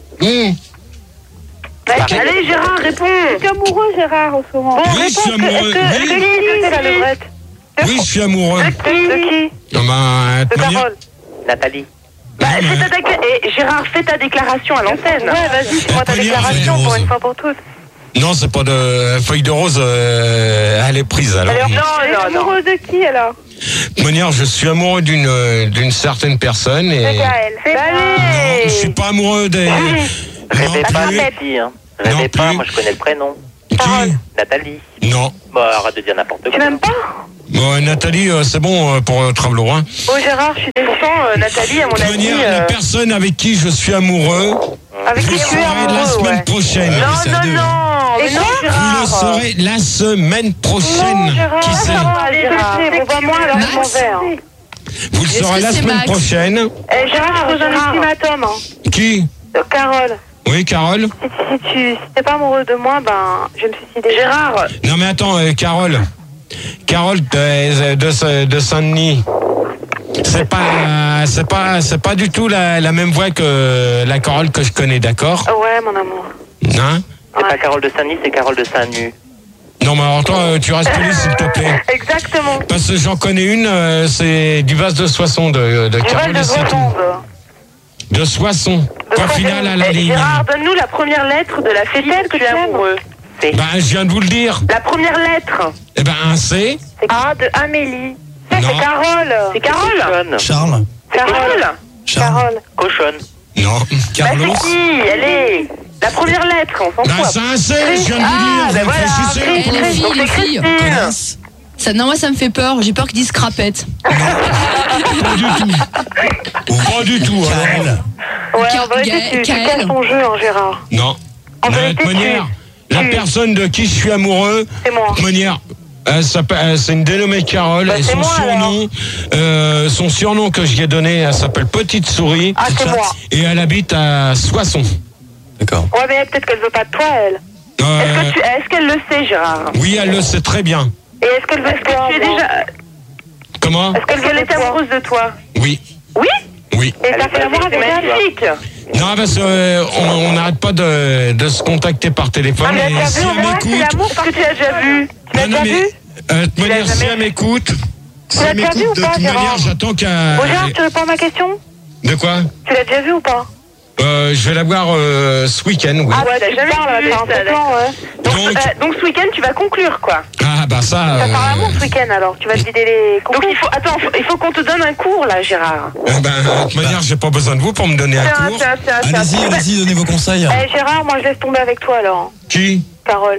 Allez, Gérard, réponds. Tu es amoureux, Gérard, en ce moment? Bon, oui, je suis amoureux. Est-ce que c'est la levrette? Oui, je suis amoureux. De qui? De Carole. Nathalie. Gérard, fais ta déclaration à l'antenne. Ouais, vas-y, fais-moi ta déclaration pour une fois pour toutes. Non, c'est pas de feuille de rose, elle est prise alors. Non, amoureux de qui alors? De manière, je suis amoureux d'une certaine personne et. C'est Gaël. Non, je suis pas amoureux des. Rêvez pas, plus. Betty, hein. Rêvez pas, moi je connais le prénom. Qui? Nathalie. Non. Bon, arrête de dire n'importe quoi. Tu m'aimes pas? Bon, Nathalie, c'est bon pour Travelo, hein. Oh Gérard, je suis déçue. Nathalie, à mon De avis. manière, la personne avec qui je suis amoureux, Avec qui vous le tu es saurez la amoureux, semaine ouais. prochaine. Non. Et quoi, Vous le Gérard? saurez la semaine prochaine. Non, Gérard. Qui c'est? Gérard, envoie-moi alors mon verre. Vous le saurez la semaine prochaine. Gérard, je pose un ultimatum. Qui? Carole. Oui, Carole. Si t'es pas amoureux de moi, ben, je vais me suicider. Gérard. Non mais attends, Carole. Carole de Saint-Denis. C'est pas du tout la même voix que la Carole que je connais, d'accord? Ouais, mon amour. Hein? C'est pas Carole de Saint-Denis, c'est Carole de Saint-Nu. Non mais alors toi, tu restes poli s'il te plaît. Exactement. Parce que j'en connais une, c'est du Vase de Soissons de Carole et c'est tout. De Soissons. Point final à la ligne. Gérard, donne-nous la première lettre de la fille que tu es amoureux. Ben, je viens de vous le dire. La première lettre. Eh ben, un C. Ah, de Amélie. Ça, Non. c'est Carole. C'est Carole. Charles. Carole. Cochonne. Non. Carlos. Bah, c'est qui? Elle est. La première lettre, on s'en Ben, fout. c'est un C, je viens de vous dire. Ben voilà. Réfléchissez. Eh, les filles, les filles. Connasse. Ça, non, moi, ça me fait peur. J'ai peur qu'ils disent crapette. Pas du tout. Pas du tout. alors. Kael. Ouais, en vérité, tu casses ton jeu, hein, Gérard. Non. En De vérité, toute manière, la personne de qui je suis amoureux, C'est moi. de toute manière, c'est une dénommée Carole Bah, et c'est son surnom que je lui ai donné, elle s'appelle Petite Souris Ah, c'est moi. et elle habite à Soissons. D'accord. Ouais, mais peut-être qu'elle veut pas de toi, elle. Est-ce qu'elle le sait, Gérard? Oui, elle le sait très bien. Et est-ce qu'elle veut de toi? Tu es déjà. Comment? Est-ce qu'elle est amoureuse de toi? Oui. Oui? Oui. Et t'as fait l'amour avec elle? Magnifique. Non, parce qu'on n'arrête pas de se contacter par téléphone. Ah, mais Et t'as si vu, au elle moins, c'est m'écoute, l'amour Est-ce que tu as déjà vu? Tu l'as déjà vu? de toute manière, si elle m'écoute, l'as déjà vu ou de pas, toute Gérard? manière, j'attends qu'elle. Bon, Gérard, tu réponds à ma question? De quoi? Tu l'as déjà vu ou pas? Je vais la voir ce week-end, oui. Ah ouais, t'as jamais vu t'as un ça, peu plan, ouais. Donc ce week-end, tu vas conclure, quoi. Ah, bah ça. Tu vas faire l'amour ce week-end, alors. Tu vas te vider les Donc concours. il faut qu'on te donne un cours, là, Gérard. De toute manière, j'ai pas besoin de vous pour me donner un cours. Allez-y, donnez vos conseils. Eh, Gérard, moi, je laisse tomber avec toi, alors. Qui? Carole.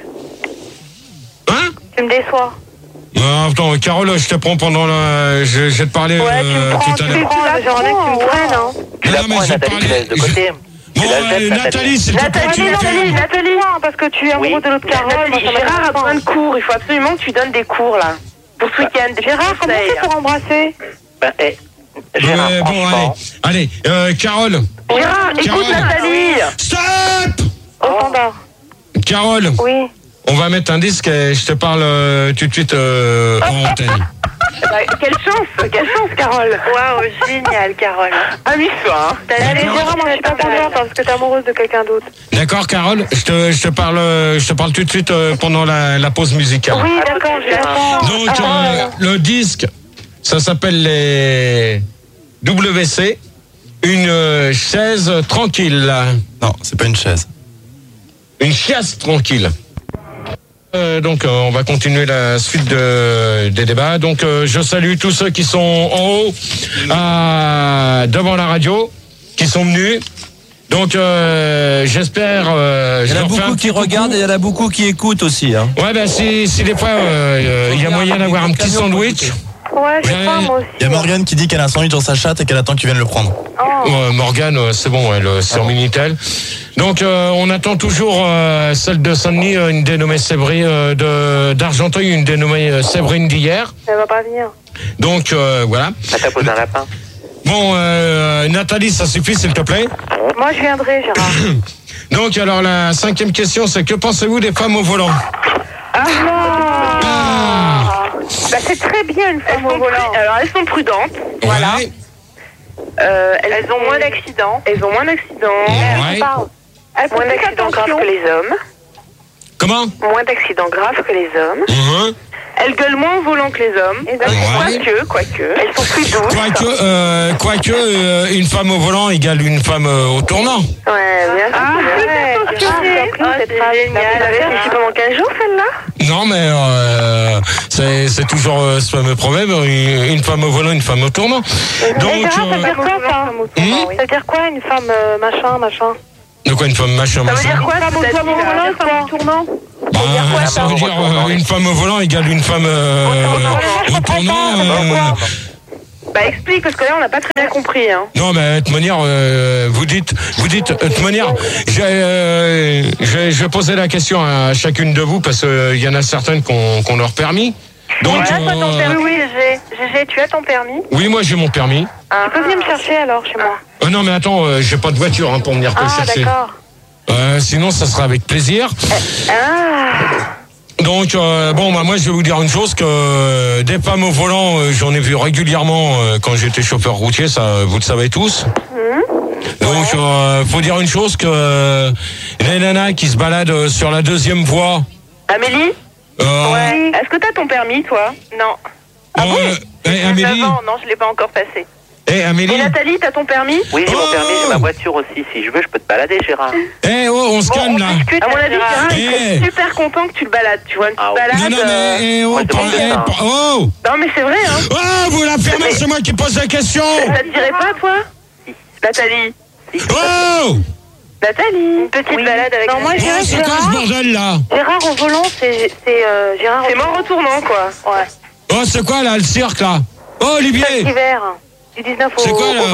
Hein? Tu me déçois. Non, attends, Carole, je te prends pendant la. Je vais te parler Ouais, tu me prends, tout à tu me l'heure. prends, genre, un mec, tu me prennes, hein. Tu la Non, mais prends, je vais Nathalie, tu parler- laisses de côté. Bon, Tu la jettes, Nathalie, s'il te plaît, tu me calmes. Nathalie, parce que tu es amoureux de l'autre Carole. Moi, ça Gérard a m'intéresse besoin pas. de cours. Il faut absolument que tu donnes des cours, là. Pour ce week-end. Gérard, comment on fait pour embrasser? Gérard, Ouais, bon, franchement. allez, Carole. Gérard, écoute Carole. Nathalie. Stop! Au standard. Carole, Oui. on va mettre un disque et je te parle tout de suite en antenne. Quelle chance, Carole. Waouh, génial, Carole. Amuse-toi, hein. Allez, Gérard, moi, je suis pas contente parce que t'es amoureuse de quelqu'un d'autre. D'accord, Carole, je te parle tout de suite pendant la pause musicale. Oui, d'accord, je l'attends. Donc, le disque, ça s'appelle les WC, une chaise tranquille. Non, c'est pas une chaise. Une chaise tranquille. Donc, on va continuer la suite des débats. Donc, je salue tous ceux qui sont en haut, devant la radio, qui sont venus. Donc, j'espère. Il y en a beaucoup qui regardent et il y en a beaucoup qui écoutent aussi. Hein. Ouais, ben si des fois il y a moyen d'avoir un petit sandwich. Ouais, je sais pas, moi aussi. Il y a Morgane qui dit qu'elle a un sandwich dans sa chatte et qu'elle attend que tu viennes le prendre. Morgane, c'est bon, elle c'est en Minitel. Donc on attend toujours celle de Saint-Denis, une dénommée Séverine, d'Argenteuil, une dénommée Séverine d'hier. Elle va pas venir. Donc voilà. Elle t'a posé un lapin. Bon, Nathalie, ça suffit s'il te plaît. Moi, je viendrai, Gérard. Donc alors la 5e question, c'est que pensez-vous des femmes au volant? Bah, c'est très bien une femme au volant. Alors, elles sont prudentes. Voilà. Ouais. Elles ont moins d'accidents. Elles ont moins d'accidents. Ouais. Elles font plus attention que les hommes. Comment? Moins d'accidents graves que les hommes. Elles gueulent moins au volant que les hommes. Quoique. Elles sont plus douces. Quoique, une femme au volant égale une femme au tournant. Ouais, bien sûr. C'est génial. C'est pendant 15 jours, celle-là? Non, mais c'est toujours ce fameux problème, une femme au volant, une femme au tournant. Donc, ça veut dire quoi, ça? Ça veut dire quoi, une femme machin? De quoi une femme machin? Ça veut dire quoi, une femme au volant, une femme au tournant? Ça veut dire une femme au volant égale une femme au tournant. Bah explique, parce que là on n'a pas très bien compris. Hein. Non, mais de toute manière, vous dites, de toute manière, je vais poser la question à chacune de vous parce qu'il y en a certaines qui ont leur permis. Donc, toi, ton permis, oui, GG, tu as ton permis? Oui, moi j'ai mon permis. Tu peux venir me chercher alors chez moi? Non, mais attends, j'ai pas de voiture pour venir te chercher. D'accord. Sinon, ça sera avec plaisir. Donc, moi, je vais vous dire une chose, que des femmes au volant, j'en ai vu régulièrement quand j'étais chauffeur routier, ça, vous le savez tous. Donc, faut dire une chose, que les nanas qui se baladent sur la deuxième voie... Amélie? Ouais. Est-ce que t'as ton permis, toi? Non. Ah bon? Amélie? Non, je l'ai pas encore passé. Amélie? Et Nathalie, t'as ton permis? Oui, j'ai mon permis, j'ai ma voiture aussi. Si je veux, je peux te balader, Gérard. On se calme là. À mon avis, Gérard, il serait super content que tu le balades. Tu vois, une petite balade. Non, mais c'est vrai, hein. Oh, vous la fermez, c'est moi qui pose la question. Ça te dirait pas, toi? Nathalie. Oh! Nathalie, une petite balade avec... Non, moi, c'est quoi ce bordel là? Gérard au volant, c'est Gérard. C'est mort retournant, quoi. Ouais. Oh, c'est quoi là, le cirque là? Oh, Olivier! Hiver, du 19 au 20 octobre. Gérard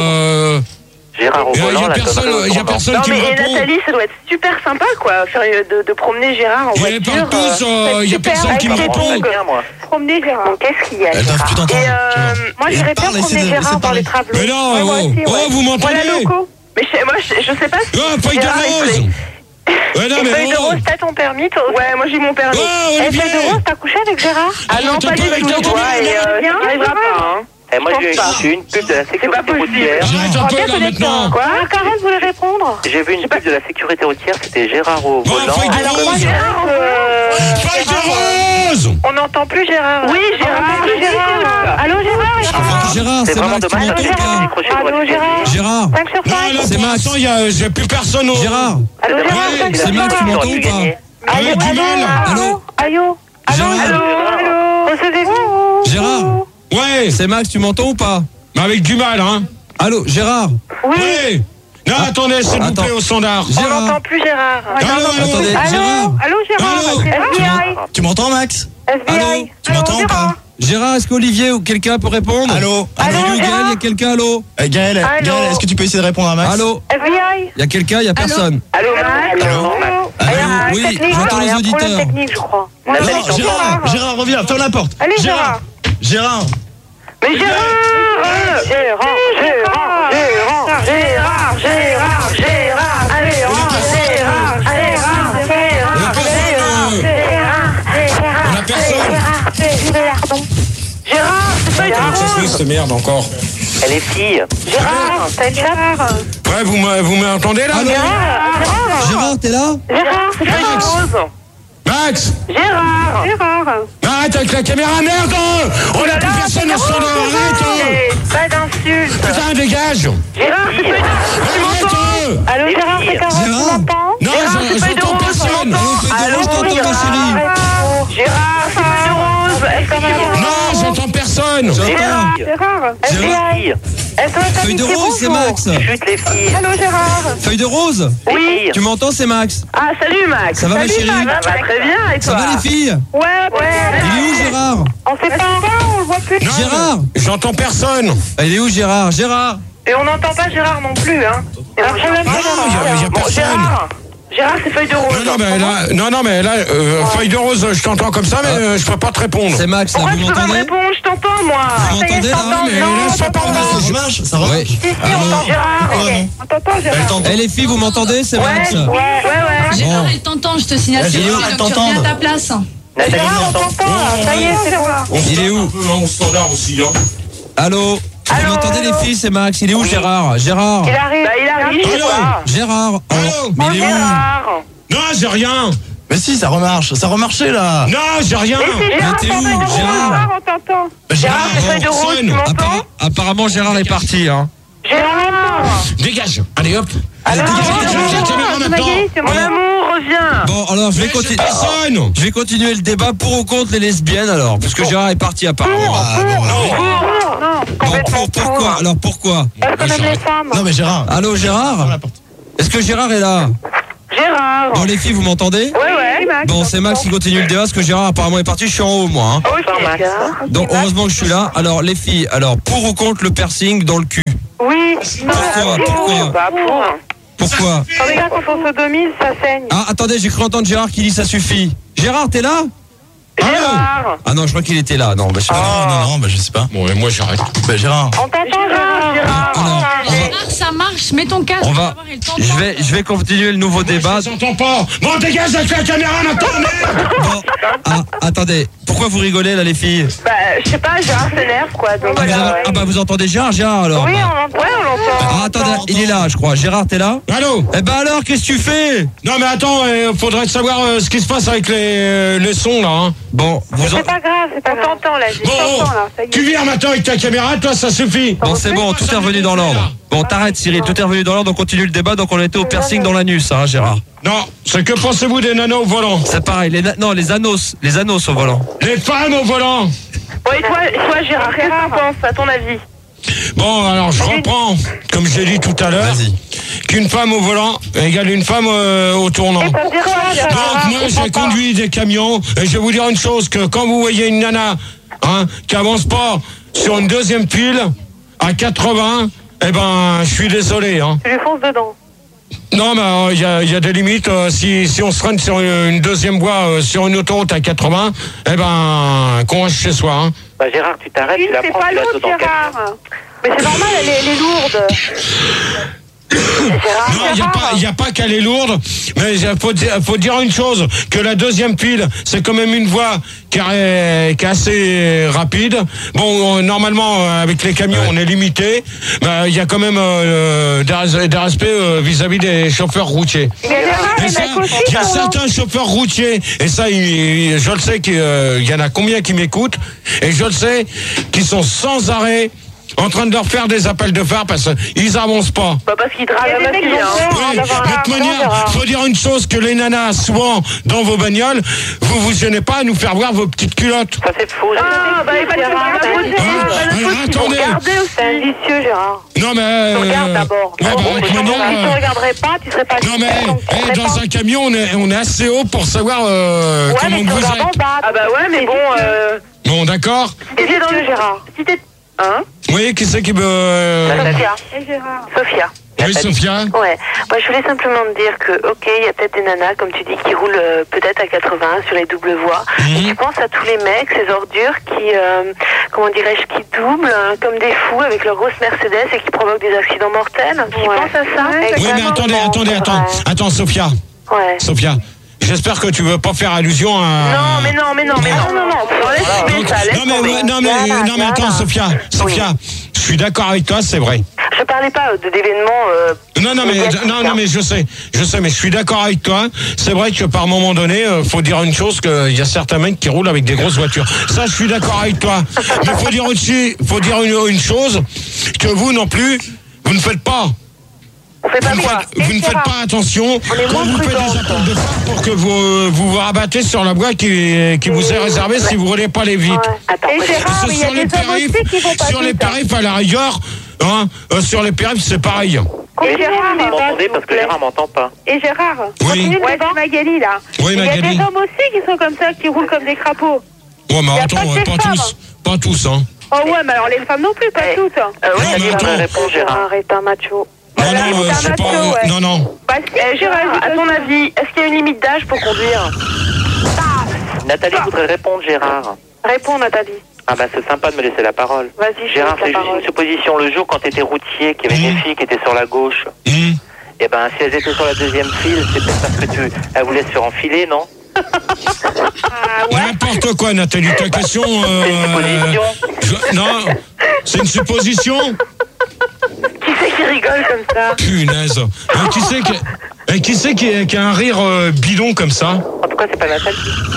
au volant, il y a personne qui me répond. Non, mais Nathalie, ça doit être super sympa, quoi, de promener Gérard en voiture. Il y a personne qui me répond. Promener Gérard. Qu'est-ce qu'il y a? Tu t'entends? Moi, j'irais bien promener Gérard dans les travelos. Mais non, vous m'entendez? Mais moi, je sais pas si... feuille de rose! Feuille de rose, t'as ton permis, toi? Ouais, moi j'ai mon permis. Feuille de rose, t'as couché avec Gérard? Ah non, pas du tout, tu vois, et ça n'arrivera pas, hein. Moi, j'ai eu une pub de la sécurité routière. J'arrête un peu là maintenant. Quoi? Karen voulait répondre. J'ai vu une pub de la sécurité routière, c'était Gérard au volant. Feuille de rose! Feuille de rose! On n'entend plus Gérard. Oui, Gérard. Allô, Gérard? Gérard, c'est vraiment Max, tu dommage. m'entends ou pas? Allô, Gérard? Gérard? 5 sur 5. Non, là, C'est pour Max. l'instant, j'ai plus personne au... Gérard? Allô, Gérard? 5 sur C'est Max, tu 5. m'entends ou pas? Avec du mal. Allô? Allô? Gérard? Recevez-vous? Gérard? Ouais, C'est Max, tu m'entends ou pas? mais avec du mal, hein. Allô, Gérard? Oui. Non, attendez, s'il vous plaît, Attends. au standard. On n'entend plus Gérard. Attendez, Gérard? Allô, Gérard? FBI? Tu m'entends, Max? FBI? Allô? Tu m'entends ou pas? Gérard, est-ce qu'Olivier ou quelqu'un peut répondre? Allô? Allô, Gaël, Gérard? il y a quelqu'un, allô? Gaël, est-ce que tu peux essayer de répondre à Max? Allô? FBI? Il y a quelqu'un, il y a personne. Allô, Max? Allô? Oui, j'entends les auditeurs. Technique, je crois. Non, Gérard, reviens, ferme la porte. Allez, Gérard. Gérard. Mais Gérard! On a personne. Gérard, c'est pas une Ça se fait cette merde encore. Elle est fille. Gérard, t'as une chape? Ouais, vous m'entendez là? Allô? Gérard, t'es là? Gérard, c'est pas une rose. Max! Gérard! Arrête avec la caméra, merde! On a plus personne au standard, arrête! Pas d'insulte. Putain, dégage! Gérard, c'est pas une Arrête! Allô, Gérard, c'est Carole, tu Gérard? m'entends? Non, j'entends personne! Allô, je t'entends, ma chérie. Gérard, c'est pas une rose. Est-ce que c'est bon? Non, j'entends personne! J'entends. Gérard, Gérard. Feuille de rose, c'est Max. Chut, les filles. Allô, Gérard? Feuille de rose? Oui. Tu m'entends, c'est Max. Ah, salut Max. Ça va, ma chérie? Ça va très bien, et Ça toi? va, les filles? Ouais. Il est où, Gérard? On sait pas, on le voit plus. Non, Gérard? J'entends personne! Il est où, Gérard? Gérard? Et on n'entend pas Gérard non plus, hein. Un problème Non, y a Bon, personne! Gérard, c'est feuille de rose. Non, mais là, feuille de rose, je t'entends comme ça, mais je peux pas te répondre. C'est Max, là, Pourquoi vous tu peux pas me m'entendez? répondre? Je t'entends, moi. Vous Ça y est, m'entendez, je là? t'entends. mais là, ça parle pas. Ça marche? Ça va? Si, on entend Gérard. On t'entend, Gérard. Eh, les filles, vous m'entendez? C'est Max. Ouais. Gérard, il t'entend, je te signale. Il est où? Tu reviens à ta place. Nathalie, Gérard, on m'entend. t'entend. Ça y est, c'est bon. Il est où? Un peu au standard aussi, hein. Allô? Vous m'entendez, les filles? C'est Max. Il est où, Gérard? Gérard? Il arrive. Bah, il arrive, je sais Allô? pas. Gérard? Allô? Mais il est où? Gérard. Non, j'ai rien! Mais si, ça remarche. Ça remarchait là. Non, j'ai rien. Mais t'es où, Gérard? On t'entend. Gérard, feuille de route, tu m'entends? Apparemment, Gérard est parti. Hein. Gérard. Dégage. Allez, hop. allez, dégage. Magali, c'est mon amour, reviens. Bon, alors je vais continuer. Personne. Je vais continuer le débat pour ou contre les lesbiennes alors, parce que Gérard est parti apparemment. Pourquoi? Alors pourquoi? Parce qu'on aime les femmes. Non, mais Gérard. Allô Gérard? Est-ce que Gérard est là? Gérard. Bon les filles, vous m'entendez? Ouais. Bon, c'est Max qui continue le débat, parce que Gérard apparemment est parti, je suis en haut moi. Hein. Oui, c'est Donc heureusement que je suis là. Alors les filles, alors pour ou contre le piercing dans le cul? Oui. Pourquoi? Quand on sodomise, ça saigne. Ah attendez, j'ai cru entendre Gérard qui dit ça suffit. Gérard, t'es là? Gérard. Ah non, je crois qu'il était là. Non, bah, non, bah je sais pas. Bon, et moi j'arrête. Bah Gérard. On t'entend, Gérard. Alors, Gérard, ça marche. Mets ton casque. je vais continuer le nouveau débat. Je t'entends pas. Bon, dégage avec la caméra maintenant, merde. Attendez, pourquoi vous rigolez là les filles? Bah, je sais pas, Gérard s'énerve quoi. Donc, vous entendez Gérard alors? Oui, on l'entend. Ah, attendez, il est là, je crois. Gérard, t'es là? Allô? Eh ben alors, qu'est-ce que tu fais? Non, mais attends, faudrait savoir ce qui se passe avec les sons là. Hein. Bon, c'est pas grave, c'est pas grave. On t'entend là, je t'entends là. Ça y est. Tu viens maintenant avec ta caméra, toi, ça suffit. Bon, c'est bon, tout est revenu dans l'ordre. Bon, t'arrêtes Cyril, tout est revenu dans l'ordre, on continue le débat, donc on était au piercing dans l'anus, hein, Gérard. Non, c'est que pensez-vous des nanos au volant? C'est pareil, les anos au volant. Les femmes au volant. Bon, et toi Gérard, qu'est-ce que tu penses, à ton avis? Bon, alors je reprends, comme j'ai dit tout à l'heure, qu'une femme au volant égale une femme au tournant. Donc moi j'ai conduit des camions, et je vais vous dire une chose, que quand vous voyez une nana qui avance pas sur une deuxième file à 80, eh ben je suis désolé. Tu lui fonces dedans. Non, mais il y a des limites. Si on se traîne sur une deuxième voie, sur une autoroute à 80, eh ben, qu'on reste chez soi. Hein. Bah Gérard, tu t'arrêtes, tu la prends, tu la sautes dans Gérard. Mais c'est normal, elle est lourde. Non, il n'y a pas qu'elle est lourde, mais il faut dire une chose, que la deuxième file, c'est quand même une voie qui est assez rapide. Bon, normalement, avec les camions, on est limité, mais il y a quand même des respects vis-à-vis des chauffeurs routiers. Il y a certains chauffeurs routiers, et ça, je le sais qu'il y en a combien qui m'écoutent, et je le sais, qui sont sans arrêt en train de leur faire des appels de phare parce qu'ils avancent pas. Bah parce qu'ils draguent la fille, Oui, de toute manière, faut dire une chose, que les nanas, souvent, dans vos bagnoles, vous gênez pas à nous faire voir vos petites culottes. Ça c'est faux. Ah, bah il va te attendez. C'est indicieux, Gérard. Non mais... Regarde d'abord. Ouais, Si tu ne regarderais pas, tu serais pas... Non mais, dans un camion, on est assez haut pour savoir comment vous êtes. Ah bah ouais, mais bon... Bon, d'accord. Si t'es dans le Gérard. Si t'es... Hein? Oui, qui c'est qui veut... Sophia. Et Gérard. Sophia. Oui, Sophia. Ouais. Moi, je voulais simplement te dire que, ok, il y a peut-être des nanas, comme tu dis, qui roulent peut-être à 80 sur les doubles voies. Et tu penses à tous les mecs, ces ordures qui, comment dirais-je, qui doublent comme des fous avec leur grosse Mercedes et qui provoquent des accidents mortels. Tu penses à ça? Oui, mais attends, Sophia. Ouais. Sophia. J'espère que tu veux pas faire allusion à... Non, mais non. Non, mais attends, Sophia, je suis d'accord avec toi, c'est vrai. Je parlais pas d'événements... Non, mais je sais, mais je suis d'accord avec toi. C'est vrai que par moment donné, faut dire une chose, qu'il y a certains mecs qui roulent avec des grosses voitures. Ça, je suis d'accord avec toi. Mais faut dire aussi, une chose, que vous non plus, vous ne faites pas. Vous ne faites pas attention quand vous faites des appels de phare pour que vous rabattez sur la voie qui vous est réservée si vous ne roulez pas les vite. Sur les périphes, à la rigueur, sur les périphes, c'est pareil. Et Gérard, vous m'entendez parce que Gérard m'entend pas. Et Gérard, oui. Ouais, c'est Magali là. Oui, Magali. Il y a des hommes aussi qui sont comme ça, qui roulent comme des crapauds. Ouais, mais attends, pas tous, hein. Oh ouais, mais alors les femmes non plus, pas toutes. Oui, ça répond Gérard. Arrête un macho. Non. Bah, Gérard, à ton avis, est-ce qu'il y a une limite d'âge pour conduire? Nathalie voudrait répondre, Gérard. Réponds, Nathalie. Ah bah c'est sympa de me laisser la parole. Vas-y, Gérard, c'est juste une supposition. Le jour quand tu étais routier, qu'il y avait des filles qui étaient sur la gauche, et ben si elles étaient sur la deuxième file, c'est peut-être parce que elles voulaient se faire enfiler, non? N'importe quoi, Nathalie, ta question... Non, c'est une supposition. Qui c'est qui rigole comme ça? Punaise. Qui c'est que... Et qui c'est qui a un rire bidon comme ça? En tout cas, c'est pas Nathalie.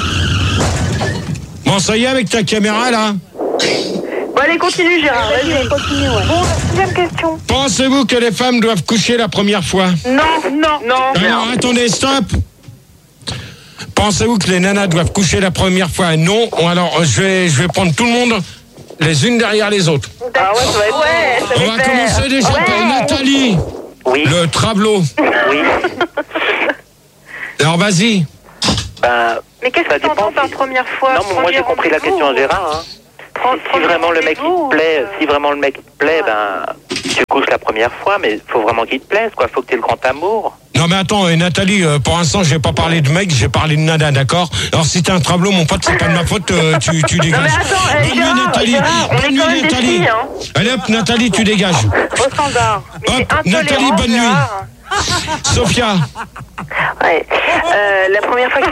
Bon, ça y est avec ta caméra là. Bon, allez, continue, Gérard. Vas-y, continue, ouais. Bon, deuxième question. Pensez-vous que les femmes doivent coucher la première fois? Non. Alors, attendez, stop. Pensez-vous que les nanas doivent coucher la première fois? Non. Alors, je vais prendre tout le monde les unes derrière les autres. Ah ouais, ça va être... Ouais, on va commencer déjà par Nathalie. Oui. Le travelot. Oui. Alors, vas-y. Mais qu'est-ce que tu entends par première fois? Non, moi j'ai compris la question à Gérard. Hein. Si vraiment le mec te plaît, tu couches la première fois, mais faut vraiment qu'il te plaise, quoi. Faut que tu aies le grand amour. Non mais attends, Nathalie, pour l'instant j'ai pas parlé de mec, j'ai parlé de nana, d'accord? Alors si t'es un travelot, mon pote, c'est pas de ma faute, tu dégages. Non mais attends, Bonne nuit Nathalie. Bonne nuit Nathalie. Filles, hein. Allez hop, Nathalie, tu dégages. Au standard. Hop, Nathalie, bonne nuit. Sophia. Ouais. La première fois que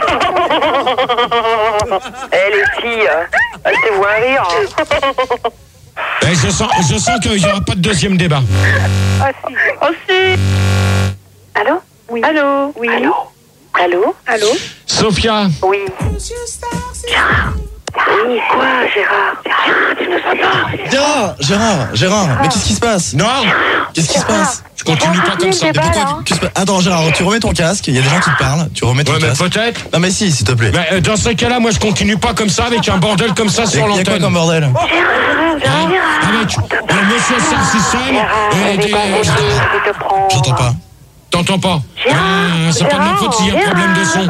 les filles, elles te voient rire. Je sens qu'il n'y aura pas de deuxième débat. Oh si. Allô? Oui. Allô? Oui. Allô? Sophia. Oui. Gérard. Oui, quoi, Gérard? Gérard, tu nous entends? Gérard, mais qu'est-ce qui se passe? Non. Qu'est-ce qui se passe? Je continue pas comme ça. Attends, Gérard, tu remets ton casque, il y a des gens qui te parlent, tu remets ton casque. Mais peut-être. Non mais si, s'il te plaît. Mais dans ce cas-là, moi je continue pas comme ça avec un bordel comme ça sur l'antenne. Il y a quoi comme bordel? Avec Monsieur Sarcissel J'entends pas. T'entends pas? C'est pas de ma faute s'il y a un problème de son.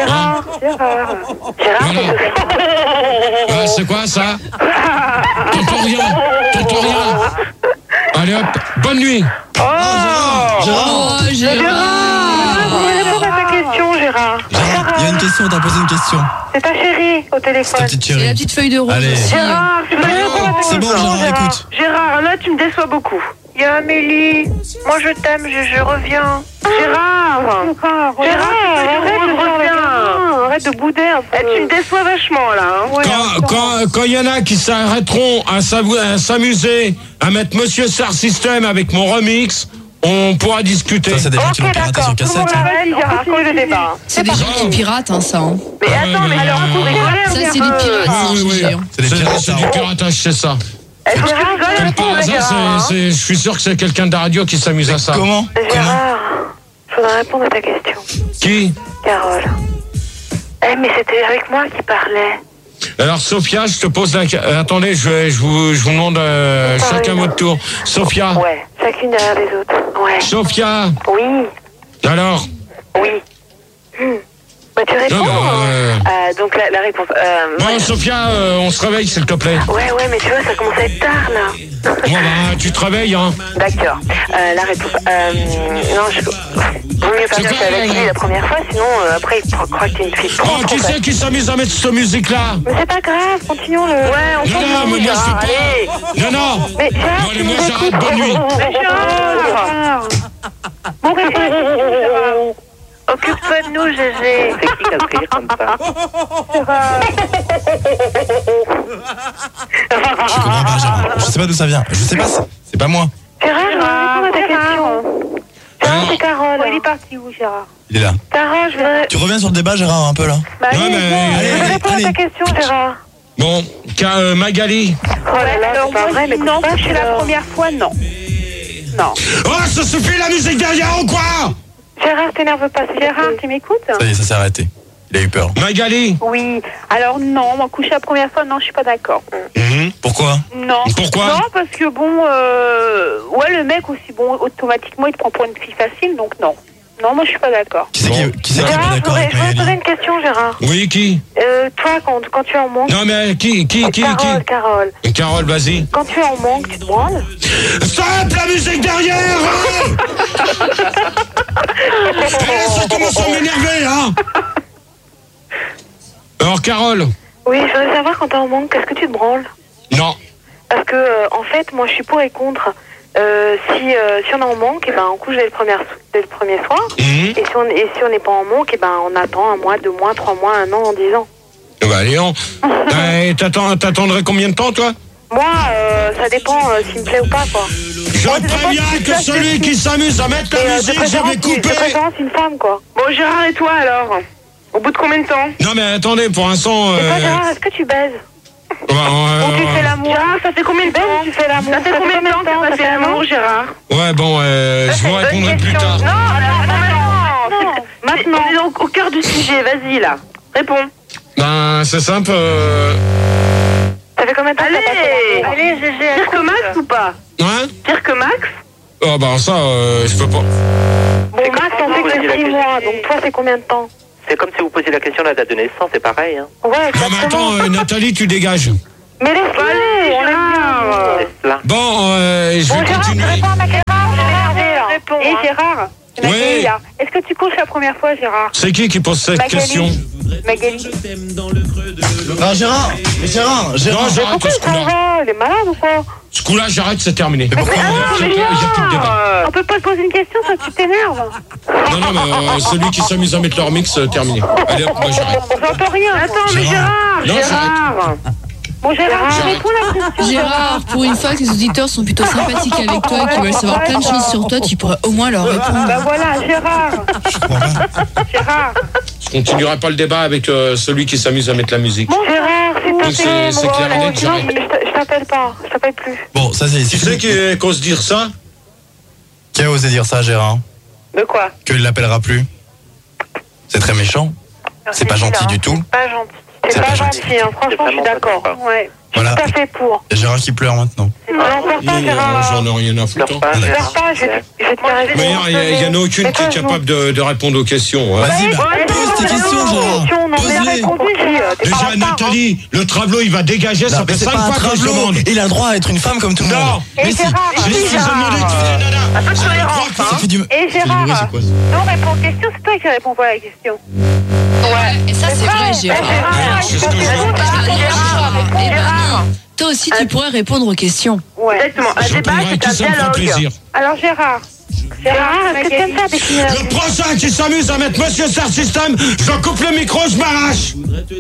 Gérard, c'est quoi ça? T'entends rien. Allez hop, bonne nuit. Gérard. Réponds à ta question, Gérard. Il y a une question, t'as posé une question. C'est ta chérie au téléphone. C'est ta petite chérie. C'est la petite feuille de rose. Allez. Gérard, tu dois répondre à ta C'est bon, question, Gérard, écoute. Gérard, là tu me déçois beaucoup. Il y a Amélie. Moi je t'aime, je reviens. Gérard, arrête de bouder un peu. Tu me déçois vachement là. Hein. Quand il y en a qui s'arrêteront à s'amuser à mettre Monsieur Star System avec mon remix, on pourra discuter. Ça, c'est des gens qui l'ont piraté sur cassette. C'est des gens qui piratent, hein, ça. Hein. Mais attends, mais alors, faut rigoler. Ça, c'est du piratage. C'est du piratage, c'est ça. Comme par hasard, je suis sûr que c'est quelqu'un de la radio qui s'amuse à ça. Comment? Gérard, je voudrais répondre à ta question. Qui? Carole. Mais c'était avec moi qui parlait. Alors Sophia, je te pose la question. Attendez, je vous demande chacun votre tour. Sophia. Ouais, chacune derrière les autres. Ouais. Sophia. Oui. Alors? Oui. Bah, tu réponds. Donc la réponse. Bon, Sophia, on se réveille, s'il te plaît. Ouais, mais tu vois, ça commence à être tard là. Bon, tu te réveilles, hein. D'accord. La réponse. Non, je. Vaut mieux pas que avec lui la première fois, sinon après il croit que t'es une fille. Oh, qui c'est qui s'amuse à mettre cette musique-là? Mais c'est pas grave, continuons le. Ouais, on continue. Non, mais moi je fais pas. Non. Mais bon, allez, moi j'arrête, bonne nuit. Bon, occupe-toi de nous, Gégé. C'est qui qui a le rire comme ça? Je comprends pas, Gérard. Je sais pas d'où ça vient. Je sais pas, c'est pas moi. Gérard, je vais répondre à ta question. Gérard, c'est Carole. Il est parti où, Gérard? Il est là. Gérard, je vais... Tu reviens sur le débat, Gérard, un peu là? Bah, Ouais, mais... Je vais répondre à ta question, Gérard. Bon, Magali. Oh là là, alors, c'est pas vrai, mais non, coucher la première fois, non. Non. Oh, ça suffit la musique derrière ou quoi? Gérard, t'énerve pas. Gérard, tu m'écoutes? Ça y est, ça s'est arrêté. Il a eu peur. Magali. Oui. Alors non, moi coucher la première fois, non, je suis pas d'accord. Pourquoi? Non. Pourquoi? Non, parce que bon, ouais, le mec aussi, bon, automatiquement, il te prend pour une fille facile, donc non. Non, moi je suis pas d'accord. Qui c'est qui est pas Gérard, d'accord avec je voudrais te poser Magali? une question, Gérard. Oui, qui? Toi, quand tu es en manque... Non, mais qui? Carole. Carole, vas-y. Quand tu es en manque, tu te branles? Stop la musique derrière, hein. Ça commence à m'énerver, hein. Alors, Carole. Oui, je voudrais savoir, quand t'es en manque, est-ce que tu te branles? Non. Parce que, en fait, moi, je suis pour et contre. Si on est en manque, on couche dès le premier soir. Et si on n'est pas en manque, on attend 1 mois, 2 mois, 3 mois, 1 an, 10 ans. Bah, Léon. T'attendrais combien de temps, toi? Moi, ça dépend s'il me plaît ou pas, quoi. Je préviens que celui qui s'amuse à mettre la musique, je vais couper. De préférence une femme, quoi. Bon, Gérard, et toi, alors? Au bout de combien de temps? Non, mais attendez, pour l'instant... Et toi, Gérard, est-ce que tu baises? Ou tu fais l'amour? Gérard, ça fait combien de temps? Tu fais l'amour? Ça fait combien de temps que tu fais l'amour, Gérard? Ouais, bon, je vous répondrai plus tard. Non, maintenant. On est donc au cœur du sujet, vas-y, là. Réponds. Ben, c'est simple. Ça fait combien de temps? Allez, GG. Pire que Max ou pas? Hein? Pire que Max? Oh, ben, ça, je peux pas. Bon, Max, on fait que 6 mois, donc toi, c'est combien de temps? C'est comme si vous posiez la question de la date de naissance, c'est pareil. Hein. Ouais, non, mais attends, Nathalie, tu dégages. Mais laisse-le aller, on l'aime bien. Bon, je vais continuer. Réponds à Gérard. Et Gérard, oui. Est-ce que tu couches la première fois, Gérard? C'est qui pose cette question? Magali. Ah, Gérard. Non, j'arrête ce coup-là. Il est malade ou quoi? Ce coup-là, j'arrête, c'est terminé. Mais pourquoi on peut pas te poser une question, ça tu t'énerves. Non, mais celui qui s'amuse à mettre leur mix, terminé. Allez hop, moi j'arrête. J'entends rien. Attends, mais Gérard. Non, Gérard. Bon, Gérard, réponds la question. Gérard, pour une fois que les auditeurs sont plutôt sympathiques avec toi et qu'ils veulent savoir plein de choses sur toi, tu pourrais au moins leur répondre. Bah voilà, Gérard. Gérard. Je continuerai pas le débat avec celui qui s'amuse à mettre la musique. Bon, Gérard, c'est clair et net, j'arrête. Je t'appelle pas, je t'appelle plus. Bon, ça c'est... Tu sais qui ose dire ça? Qui a osé dire ça, Gérard? De quoi? Qu'il l'appellera plus. C'est très méchant. C'est pas gentil du tout. Pas gentil. C'est pas gentil, hein. Franchement, je suis d'accord. Ouais. Voilà. Tout à fait pour. Il y a Gérard qui pleure maintenant. Non, pleure pas, Gérard. J'en ai rien à foutre. Pleure pas, je vais te faire Mais il y en a aucune qui est capable de répondre aux questions. Vas-y, pose tes questions, Gérard. Pose-les. Déjà, Nathalie, le travelot, il va dégager, ça fait 5 fois que je demande. Il a le droit à être une femme comme tout le monde. Non. Mais si. Et Gérard, non, réponds aux questions, c'est toi qui réponds pas à la question. Ouais, et ça c'est vrai, Gérard. Toi aussi, tu pourrais répondre aux questions. Ouais. Exactement. Un débat, c'est un dialogue. Alors Gérard, est-ce que tu aimes faire des films? Le prochain qui s'amuse à mettre Monsieur Star System, je coupe le micro, je m'arrache.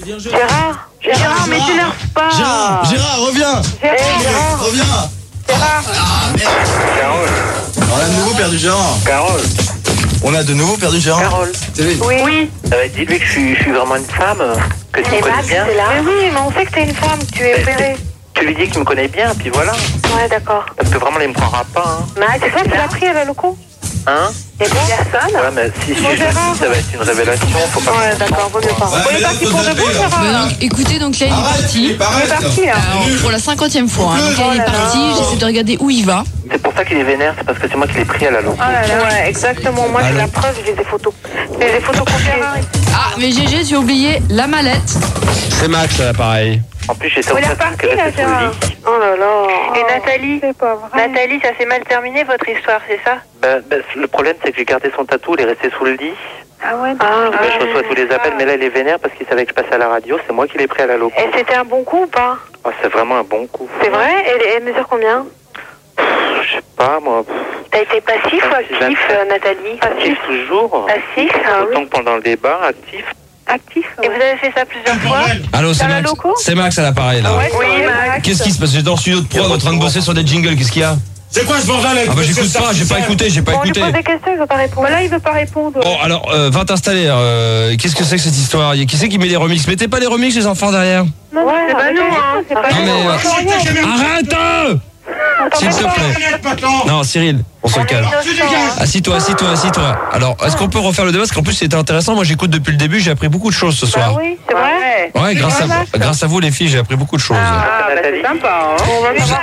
Gérard, mais t'énerve pas. Gérard, reviens. Gérard, reviens. Gérard. Ah, merde. Carole. On a de nouveau perdu Gérard. Carole. On a de nouveau perdu Gérard. Carole. Oui. Dis-lui que je suis vraiment une femme, que tu me connais bien. Mais oui, mais on sait que t'es une femme, que tu es opérée. Tu lui dis qu'il me connaît bien, puis voilà. Ouais, d'accord. Parce que vraiment, il me croira pas. Hein. Max, c'est toi qui l'as pris à la loco? Hein? Il y a personne? Ouais, mais si je dis, ça va être une révélation, faut pas... Ouais, d'accord, vaut mieux pas. On est parti pour de bon, Gérard? Donc, écoutez, donc là, il est parti. Il est parti, là. Alors, pour la 50e fois. Donc là, il est parti. J'essaie de regarder où il va. C'est pour ça qu'il est vénère, c'est parce que c'est moi qui l'ai pris à la loco. Ouais, exactement. Moi, j'ai la preuve, j'ai des photos. J'ai des photos confiées. Ah, mais GG, tu as oublié la mallette. C'est Max à l'appareil. En plus, j'étais au Il est reparti, là, Gérard. Oh là là. Et Nathalie? C'est pas vrai. Nathalie, ça s'est mal terminé, votre histoire, c'est ça? Le problème, c'est que j'ai gardé son tatou, il est resté sous le lit. Ah ouais, Je reçois tous les appels, mais là, il est vénère parce qu'il savait que je passais à la radio. C'est moi qui l'ai pris à la loco. Et c'était un bon coup ou pas? Oh, c'est vraiment un bon coup. C'est vrai? Et elle mesure combien? Je sais pas, moi. T'as été passif ou actif, Nathalie? Actif toujours. Passif, Autant que pendant le débat, actif. Actif. Et vous avez fait ça plusieurs fois? Allô, c'est Max. C'est Max à l'appareil là. Oui, Max. Qu'est-ce qui se passe? J'étais dans le studio de prod en train de bosser sur des jingles. Qu'est-ce qu'il y a? C'est quoi ce bordel avec j'écoute pas, j'ai pas écouté. On lui pose des questions, il veut pas répondre. Là, il veut pas répondre. Bon, alors, va t'installer. Qu'est-ce que c'est que cette histoire? Qui c'est qui met les remixes? Mettez pas les remixes, les enfants, derrière. Non, c'est pas nous, hein. C'est pas nous. Arrête! S'il te plaît. Non, Cyril, on se calme. Assis-toi. Alors, est-ce qu'on peut refaire le débat? Parce qu'en plus, c'était intéressant. Moi, j'écoute depuis le début. J'ai appris beaucoup de choses ce soir. Oui, c'est vrai. Ouais, grâce à vous, les filles, j'ai appris beaucoup de choses. C'est sympa, hein. On va voir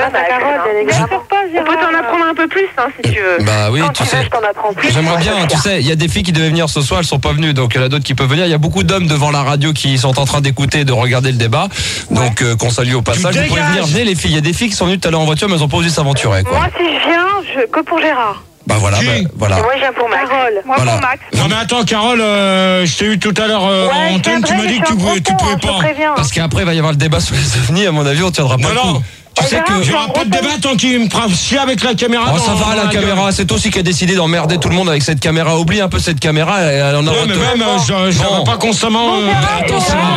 on peut t'en apprendre un peu plus, hein, si tu veux. Bah oui, tu sais. J'aimerais bien, tu sais, il y a des filles qui devaient venir ce soir, elles sont pas venues, donc il y en a d'autres qui peuvent venir. Il y a beaucoup d'hommes devant la radio qui sont en train d'écouter, de regarder le débat, donc qu'on salue au passage. Vous pouvez venir, venez les filles. Il y a des filles qui sont venues tout à l'heure en voiture, mais elles ont pas osé s'aventurer, quoi. Moi, si je viens, que pour Gérard. Bah voilà, voilà. Et moi, je viens pour Max. Moi, pour Max. Non mais attends, Carole, je t'ai eu tout à l'heure en antenne, tu m'as dit que tu pouvais pas. Parce qu'après, il va y avoir le débat sur les avenirs, à mon avis, on tiendra pas le coup. Tu sais que... Il n'y aura pas de débat tant qu'il me fera chier avec la caméra. Oh, ça va, la caméra. C'est toi aussi qui a décidé d'emmerder tout le monde avec cette caméra. Oublie un peu cette caméra. Elle en a mais même, je pas constamment...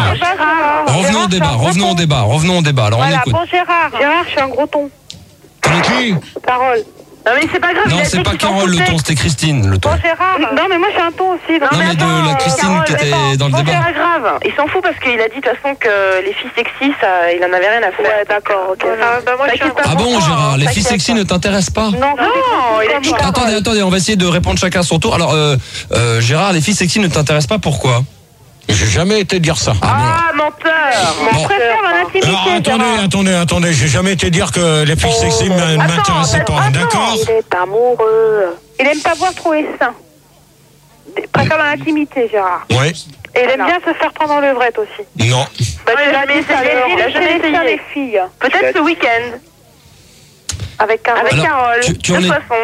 Revenons au débat. Alors, on écoute. Bon, Gérard, je suis un gros ton. Comment Qui? Carole. Non mais c'est pas grave. Non, c'est pas Carole le ton, c'était Christine le ton. Bon Gérard. Non mais moi j'ai un ton aussi. Non mais de la Christine qui était dans le débat. C'est pas grave. Il s'en fout parce qu'il a dit de toute façon que les filles sexy, ça, il en avait rien à faire. Ouais, d'accord, ok. Moi, Ah bon, Gérard, les filles sexy ne t'intéressent pas? Non, il a dit Attendez, on va essayer de répondre chacun à son tour. Alors, Gérard, les filles sexy ne t'intéressent pas, pourquoi? J'ai jamais été dire ça. Ah, menteur. Je préfère l'intimité. Attendez, j'ai jamais été dire que les filles sexy ne m'intéressaient pas, d'accord? Il est amoureux. Il aime pas voir trop les seins. Il préfère l'intimité, Gérard. Oui. Et il aime bien se faire prendre en levrette aussi. Non. Bah, il a jamais essayé les filles. Peut-être ce week-end. Avec Carole. Tu en es...